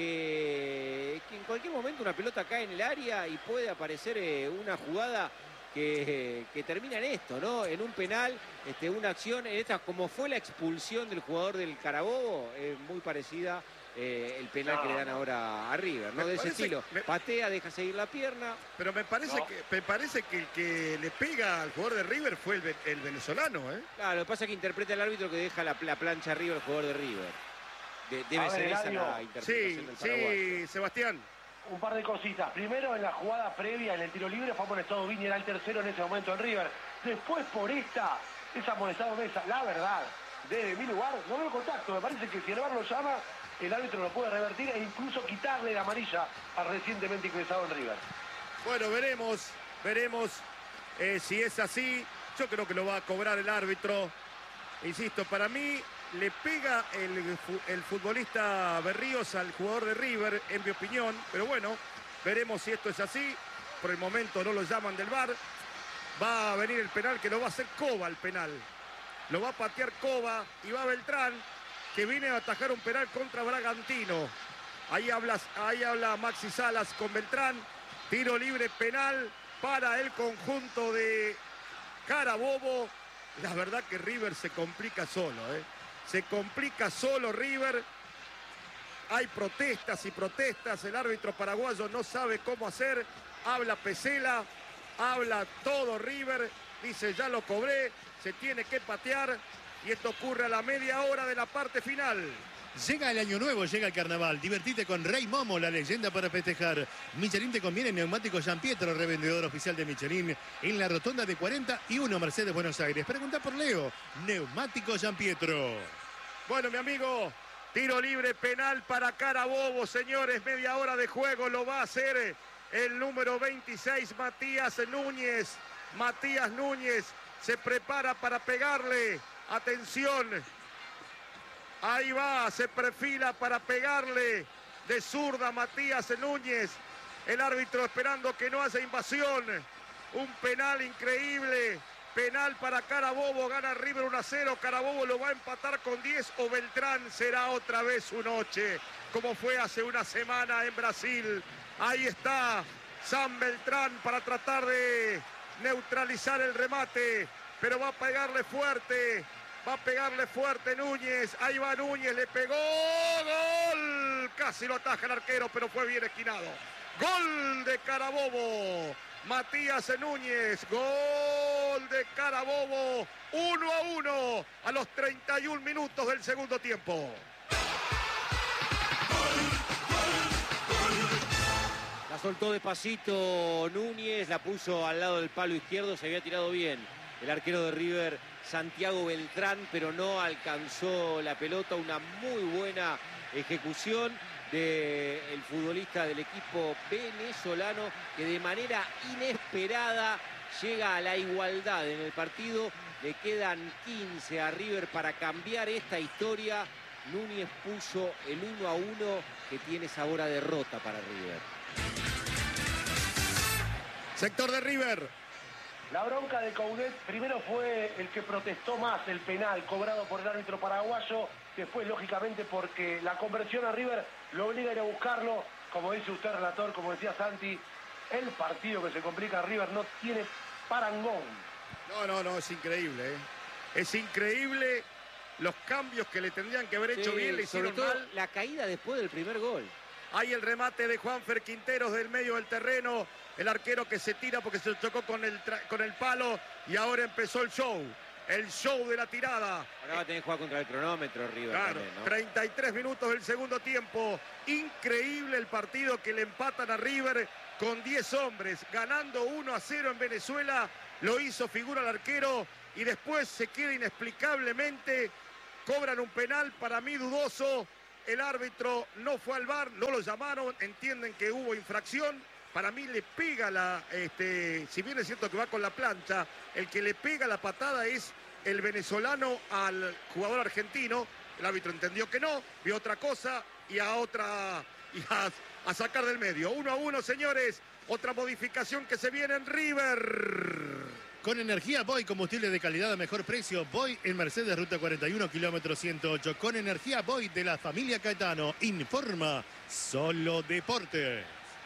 que, que en cualquier momento una pelota cae en el área y puede aparecer eh, una jugada que, que termina en esto, ¿no? En un penal, este, una acción, en esta, como fue la expulsión del jugador del Carabobo, eh, muy parecida eh, el penal no, que le dan ahora a River, ¿no? De ese estilo. Me... Patea, deja seguir la pierna. Pero me parece, no. que, me parece que el que le pega al jugador de River fue el, el venezolano, ¿eh? Claro, lo que pasa es que interpreta el árbitro que deja la, la plancha arriba el jugador de River. De, debe a ser ver, esa Eladio. la interpretación sí, del paraguayo. Sí, Sebastián. Un par de cositas. Primero, en la jugada previa, en el tiro libre, fue amonestado Viña, era el tercero en ese momento en River. Después, por esta, es amonestado Mesa. La verdad, desde mi lugar, no veo contacto. Me parece que si el V A R lo llama, el árbitro lo puede revertir e incluso quitarle la amarilla al recientemente ingresado en River. Bueno, veremos, veremos eh, si es así. Yo creo que lo va a cobrar el árbitro. Insisto, para mí le pega el, el futbolista Berríos al jugador de River, en mi opinión. Pero bueno, veremos si esto es así. Por el momento no lo llaman del V A R. Va a venir el penal, que lo va a hacer Coba el penal. Lo va a patear Coba y va Beltrán, que viene a atajar un penal contra Bragantino. Ahí habla, ahí habla Maxi Salas con Beltrán. Tiro libre penal para el conjunto de Carabobo. La verdad que River se complica solo, ¿eh? Se complica solo River. Hay protestas y protestas. El árbitro paraguayo no sabe cómo hacer. Habla Pesela, habla todo River. Dice, ya lo cobré, se tiene que patear. Y esto ocurre a la media hora de la parte final. Llega el año nuevo, llega el carnaval. Divertite con Rey Momo, la leyenda para festejar. Michelin te conviene, neumático Gian Pietro, revendedor oficial de Michelin, en la rotonda de cuarenta y uno Mercedes, Buenos Aires. Pregunta por Leo, neumático Gian Pietro. Bueno, mi amigo, tiro libre penal para Carabobo, señores. Media hora de juego, lo va a hacer el número veintiséis, Matías Núñez. Matías Núñez se prepara para pegarle. Atención. Ahí va, se perfila para pegarle de zurda Matías Núñez. El árbitro esperando que no haya invasión. Un penal increíble. Penal para Carabobo, gana River uno a cero. Carabobo lo va a empatar con diez o Beltrán será otra vez su noche, como fue hace una semana en Brasil. Ahí está San Beltrán para tratar de neutralizar el remate, pero va a pegarle fuerte. Va a pegarle fuerte Núñez. Ahí va Núñez, le pegó. ¡Gol! Casi lo ataja el arquero, pero fue bien esquinado. Gol de Carabobo. Matías Núñez. Gol de Carabobo. uno a uno a los treinta y un minutos del segundo tiempo. La soltó despacito Núñez, la puso al lado del palo izquierdo, se había tirado bien. El arquero de River Santiago Beltrán, pero no alcanzó la pelota. Una muy buena ejecución del futbolista del equipo venezolano, que de manera inesperada llega a la igualdad en el partido. Le quedan quince a River para cambiar esta historia. Núñez puso el uno a uno, que tiene sabor a derrota para River. Sector de River. La bronca de Coudet primero fue el que protestó más el penal cobrado por el árbitro paraguayo. Después, lógicamente, porque la conversión a River lo obliga a ir a buscarlo. Como dice usted, relator, como decía Santi, el partido que se complica a River no tiene parangón. No, no, no, es increíble, ¿eh? Es increíble los cambios que le tendrían que haber hecho Sí, bien, le sobre hicieron todo mal. la caída después del primer gol. Hay el remate de Juanfer Quinteros del medio del terreno. El arquero que se tira porque se chocó con el, con el palo. Y ahora empezó el show. El show de la tirada. Ahora va a tener que jugar contra el cronómetro River Claro, también, ¿no? treinta y tres minutos del segundo tiempo. Increíble el partido que le empatan a River con diez hombres. Ganando uno a cero en Venezuela. Lo hizo figura el arquero. Y después se queda inexplicablemente. Cobran un penal para mí dudoso. El árbitro no fue al V A R, no lo llamaron, entienden que hubo infracción. Para mí le pega la, este, si bien es cierto que va con la plancha, el que le pega la patada es el venezolano al jugador argentino. El árbitro entendió que no, vio otra cosa y a otra, y a, a sacar del medio. Uno a uno, señores, otra modificación que se viene en River. Con energía Boy, combustible de calidad a mejor precio. Boy en Mercedes, ruta cuarenta y uno, kilómetro ciento ocho. Con energía Boy de la familia Caetano. Informa Solo Deportes.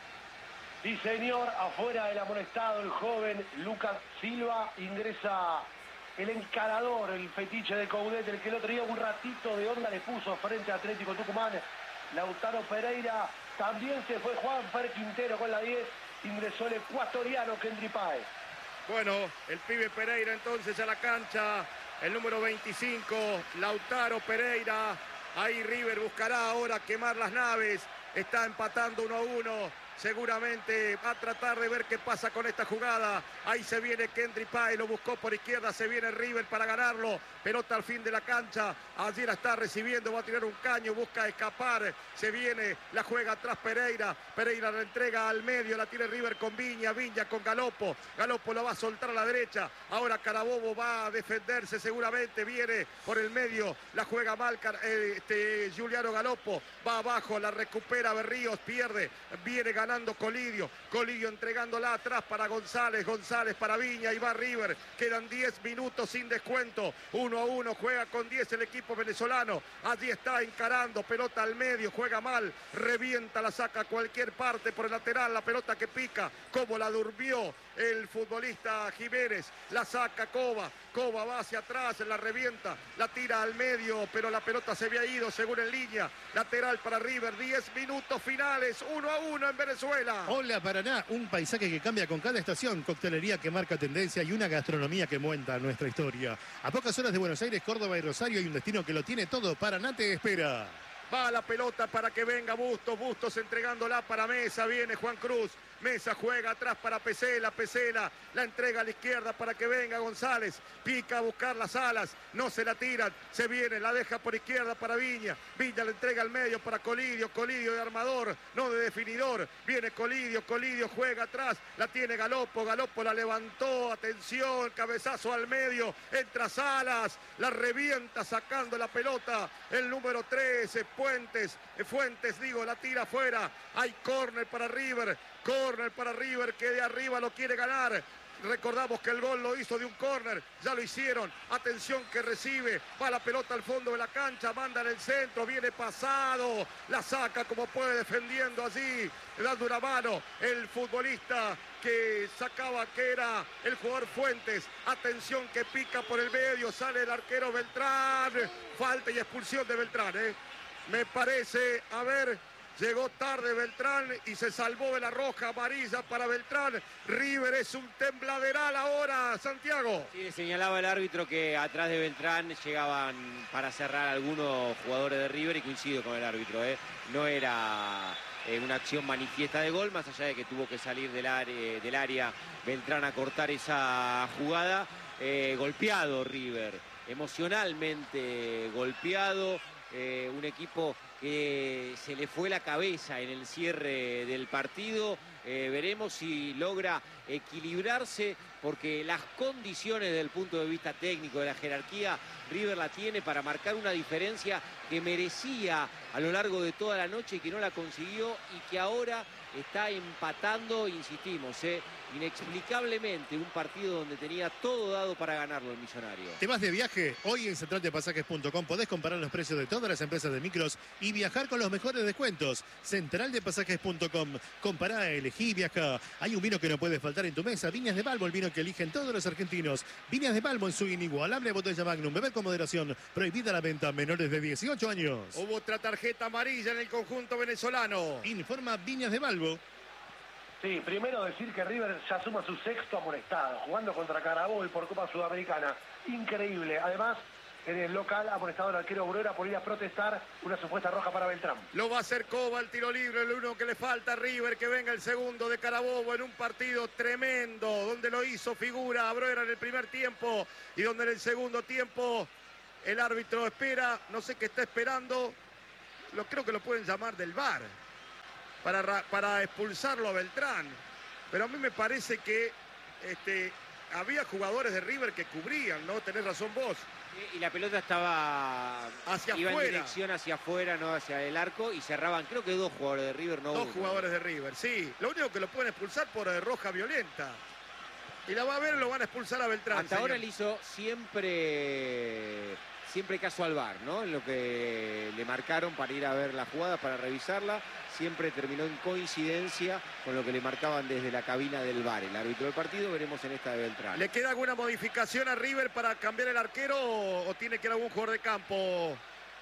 Sí, señor, afuera del amonestado, el joven Lucas Silva. Ingresa el encarador, el fetiche de Coudet, el que el otro día un ratito de onda le puso frente a Atlético Tucumán. Lautaro Pereira. También se fue Juanfer Quintero con la diez. Ingresó el ecuatoriano Kendry Páez. Bueno, el pibe Pereira entonces a la cancha, el número veinticinco, Lautaro Pereira. Ahí River buscará ahora quemar las naves, está empatando uno a uno. Seguramente va a tratar de ver qué pasa con esta jugada. Ahí se viene Kendry Páez, lo buscó por izquierda, se viene River para ganarlo. Pelota al fin de la cancha, allí la está recibiendo, va a tirar un caño, busca escapar. Se viene, la juega atrás Pereira. Pereira la entrega al medio, la tiene River con Viña, Viña con Galopo. Galopo lo va a soltar a la derecha. Ahora Carabobo va a defenderse seguramente, viene por el medio, la juega mal este, Giuliano Galopo. Va abajo, la recupera Berríos, pierde, viene ganando Colidio, Colidio entregándola atrás para González, González para Viña y va River, quedan diez minutos sin descuento, uno a uno, juega con diez el equipo venezolano, allí está encarando, pelota al medio, juega mal, revienta, la saca a cualquier parte por el lateral, la pelota que pica, como la durmió el futbolista Jiménez, la saca Coba, Coba va hacia atrás, la revienta, la tira al medio, pero la pelota se había ido según en línea, lateral para River, diez minutos finales, uno a uno en Venezuela. Hola Paraná, un paisaje que cambia con cada estación, coctelería que marca tendencia y una gastronomía que cuenta nuestra historia. A pocas horas de Buenos Aires, Córdoba y Rosario hay un destino que lo tiene todo. Paraná te espera. Va la pelota para que venga Bustos, Bustos entregándola para Mesa, viene Juan Cruz, Mesa juega atrás para Pesela, Pesela la entrega a la izquierda para que venga González, pica a buscar las alas, no se la tiran, se viene, la deja por izquierda para Viña, Viña la entrega al medio para Colidio, Colidio de armador, no de definidor, viene Colidio, Colidio juega atrás, la tiene Galopo, Galopo la levantó, atención, cabezazo al medio, entra Salas, la revienta sacando la pelota, el número trece, Fuentes, Fuentes digo, la tira afuera, hay córner para River, córner para River que de arriba lo quiere ganar. Recordamos que el gol lo hizo de un córner, ya lo hicieron, atención que recibe, va la pelota al fondo de la cancha, manda en el centro, viene pasado, la saca como puede defendiendo allí, dando una mano el futbolista que sacaba que era el jugador Fuentes, atención que pica por el medio, sale el arquero Beltrán, falta y expulsión de Beltrán, ¿eh? Me parece, a ver, llegó tarde Beltrán y se salvó de la roja amarilla para Beltrán. River es un tembladeral ahora, Santiago. Sí, señalaba el árbitro que atrás de Beltrán llegaban para cerrar algunos jugadores de River y coincido con el árbitro, ¿eh? No era eh, una acción manifiesta de gol, más allá de que tuvo que salir del área, del área Beltrán a cortar esa jugada. eh, golpeado River, emocionalmente golpeado, eh, un equipo que se le fue la cabeza en el cierre del partido. Eh, veremos si logra equilibrarse, porque las condiciones desde el punto de vista técnico de la jerarquía, River la tiene para marcar una diferencia que merecía a lo largo de toda la noche y que no la consiguió, y que ahora está empatando, insistimos, eh, inexplicablemente un partido donde tenía todo dado para ganarlo el Millonario. ¿Te vas de viaje? Hoy en central de pasajes punto com podés comparar los precios de todas las empresas de micros y viajar con los mejores descuentos. central de pasajes punto com. Compará, elegí, viaja. Hay un vino que no puede faltar en tu mesa. Viñas de Balbo, el vino que eligen todos los argentinos. Viñas de Balbo en su inigualable botella Magnum. Beber con moderación. Prohibida la venta a menores de dieciocho años. Hubo otra tarjeta amarilla en el conjunto venezolano. Informa Viñas de Balbo. Sí, primero decir que River ya suma su sexto amonestado, jugando contra Carabobo y por Copa Sudamericana. Increíble. Además, en el local, amonestado el arquero Bruera por ir a protestar una supuesta roja para Beltrán. Lo va a hacer Coba, el tiro libre, el uno que le falta a River, que venga el segundo de Carabobo en un partido tremendo, donde lo hizo figura a Bruera en el primer tiempo y donde en el segundo tiempo el árbitro espera, no sé qué está esperando, lo, creo que lo pueden llamar del V A R. Para, para expulsarlo a Beltrán, pero a mí me parece que este, había jugadores de River que cubrían, ¿no? Tenés razón vos. Y la pelota estaba hacia iba afuera, en dirección hacia afuera, no hacia el arco, y cerraban, creo que dos jugadores de River, no dos uno. jugadores de River, sí. Lo único que lo pueden expulsar por eh, roja violenta. Y la va a ver, lo van a expulsar a Beltrán. Hasta señor. ahora le hizo siempre, siempre caso al V A R, ¿no? En lo que le marcaron para ir a ver la jugada, para revisarla. Siempre terminó en coincidencia con lo que le marcaban desde la cabina del V A R. El árbitro del partido, veremos en esta de Beltrán. ¿Le queda alguna modificación a River para cambiar el arquero o, o tiene que ir algún jugador de campo?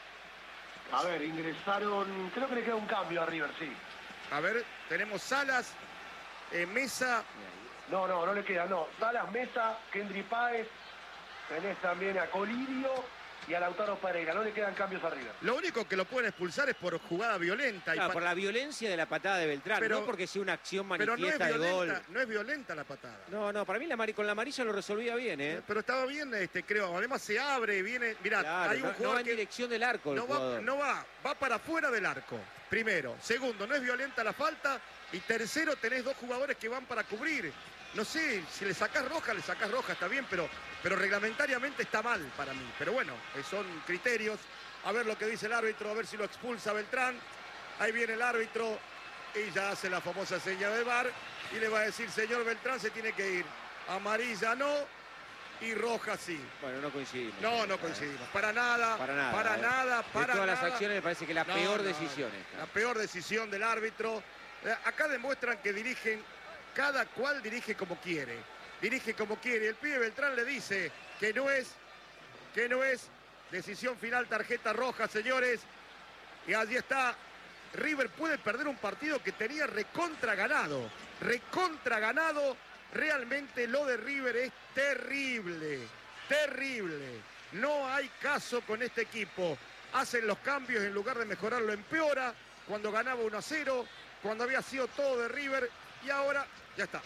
A ver, ingresaron, creo que le queda un cambio a River, sí. A ver, tenemos Salas, eh, Mesa. No, no, no le queda, no. Salas, Mesa, Kendry Páez, tenés también a Colidio y a Lautaro Pereira. No le quedan cambios a River. Lo único que lo pueden expulsar es por jugada violenta. Claro, y por la violencia de la patada de Beltrán, pero, no porque sea una acción manifiesta pero no es de violenta, gol. No es violenta la patada. No, no, para mí la mari, con la amarilla lo resolvía bien, ¿eh? Pero estaba bien, este, creo. Además se abre, viene... Mirá, claro, hay un no, jugador no va en que dirección del arco. No el va, no va, va para afuera del arco. Primero. Segundo, no es violenta la falta. Y tercero, tenés dos jugadores que van para cubrir. No sé, si le sacás roja, le sacás roja, está bien, pero, pero reglamentariamente está mal para mí. Pero bueno, son criterios. A ver lo que dice el árbitro, a ver si lo expulsa Beltrán. Ahí viene el árbitro y ya hace la famosa seña de V A R y le va a decir, señor Beltrán, se tiene que ir. Amarilla no y roja sí. Bueno, no coincidimos. No, no coincidimos. Para nada, para nada, para eh. nada, para de todas nada. las acciones me parece que la no, peor no, decisión es. La peor decisión del árbitro. Acá demuestran que dirigen, cada cual dirige como quiere. Dirige como quiere. El pibe Beltrán le dice que no es, que no es decisión final, tarjeta roja, señores. Y allí está. River puede perder un partido que tenía recontra ganado. Recontra ganado. Realmente lo de River es terrible. Terrible. No hay caso con este equipo. Hacen los cambios, en lugar de mejorarlo empeora. Cuando ganaba uno a cero, cuando había sido todo de River, y ahora ya está.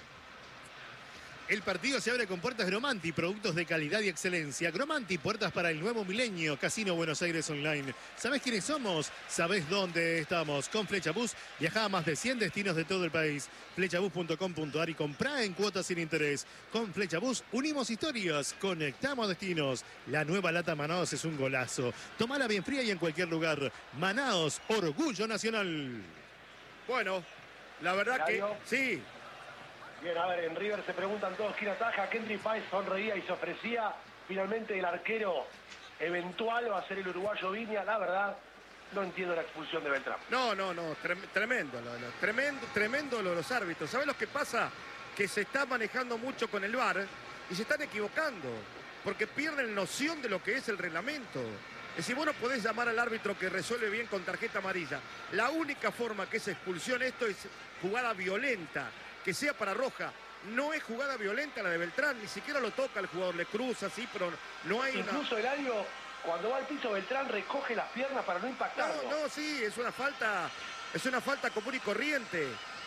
El partido se abre con puertas Gromanti, productos de calidad y excelencia. Gromanti, puertas para el nuevo milenio. Casino Buenos Aires Online. ¿Sabés quiénes somos? ¿Sabés dónde estamos? Con Flechabús viajá a más de cien destinos de todo el país. Flechabús punto com punto ar y comprá en cuotas sin interés. Con Flechabús unimos historias, conectamos destinos. La nueva lata Manaos es un golazo. Tomala bien fría y en cualquier lugar. Manaos, orgullo nacional. Bueno, la verdad que sí. Bien, a ver, en River se preguntan todos quién ataja. Kendry Páez sonreía y se ofrecía. Finalmente el arquero eventual va a ser el uruguayo Viña. La verdad, no entiendo la expulsión de Beltrán. No, no, no, tremendo, lo, lo, tremendo, tremendo lo de los árbitros. ¿Sabés lo que pasa? Que se está manejando mucho con el V A R y se están equivocando, porque pierden noción de lo que es el reglamento. Es decir, vos no podés llamar al árbitro que resuelve bien con tarjeta amarilla. La única forma que es expulsión esto es jugada violenta, que sea para roja. No es jugada violenta la de Beltrán, ni siquiera lo toca el jugador, le cruza, sí, pero no hay Incluso una... Eladio, cuando va al piso Beltrán recoge las piernas para no impactarlo. No, no, sí, es una falta, es una falta común y corriente.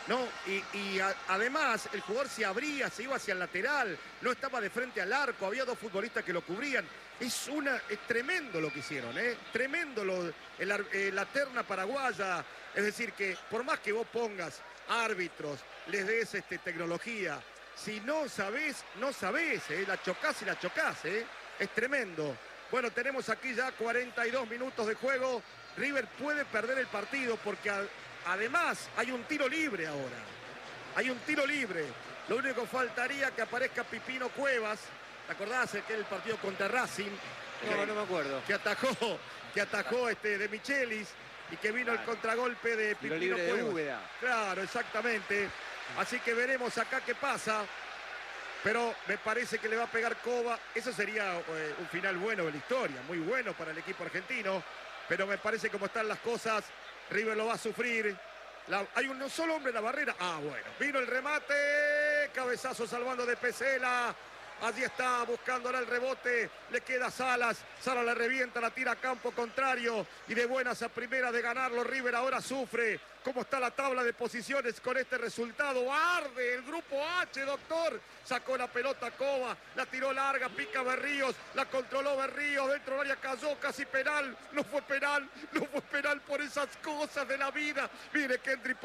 ¿no? Y, y a, además el jugador se abría, se iba hacia el lateral, no estaba de frente al arco, había dos futbolistas que lo cubrían. Es una es tremendo lo que hicieron, ¿eh? Tremendo lo, el, eh, la terna paraguaya. Es decir, que por más que vos pongas árbitros, les des este, tecnología, si no sabés, no sabés, ¿eh? La chocás y la chocás, ¿eh? Es tremendo. Bueno, tenemos aquí ya cuarenta y dos minutos de juego. River puede perder el partido porque a, además hay un tiro libre ahora. Hay un tiro libre. Lo único que faltaría que aparezca Pipino Cuevas. ¿Te acordás que el partido contra Racing? No, no me acuerdo. Que atajó, que atajó este de Michelis y que vino claro. el contragolpe de Pipino libre Cuevas. De Úbeda. Claro, exactamente. Así que veremos acá qué pasa. Pero me parece que le va a pegar Cova. Eso sería eh, un final bueno de la historia. Muy bueno para el equipo argentino. Pero me parece como están las cosas, River lo va a sufrir. La, hay un solo hombre en la barrera. Ah, bueno. Vino el remate. Cabezazo salvando de Pesela. Allí está, buscando ahora el rebote, le queda Salas, Salas la revienta, la tira a campo contrario y de buenas a primera de ganarlo, River ahora sufre. ¿Cómo está la tabla de posiciones con este resultado? Arde el grupo H, doctor. Sacó la pelota Cova, la tiró larga, pica Berríos, la controló Berríos, dentro del área cayó, casi penal. No fue penal, no fue penal por esas cosas de la vida. Mire Kendry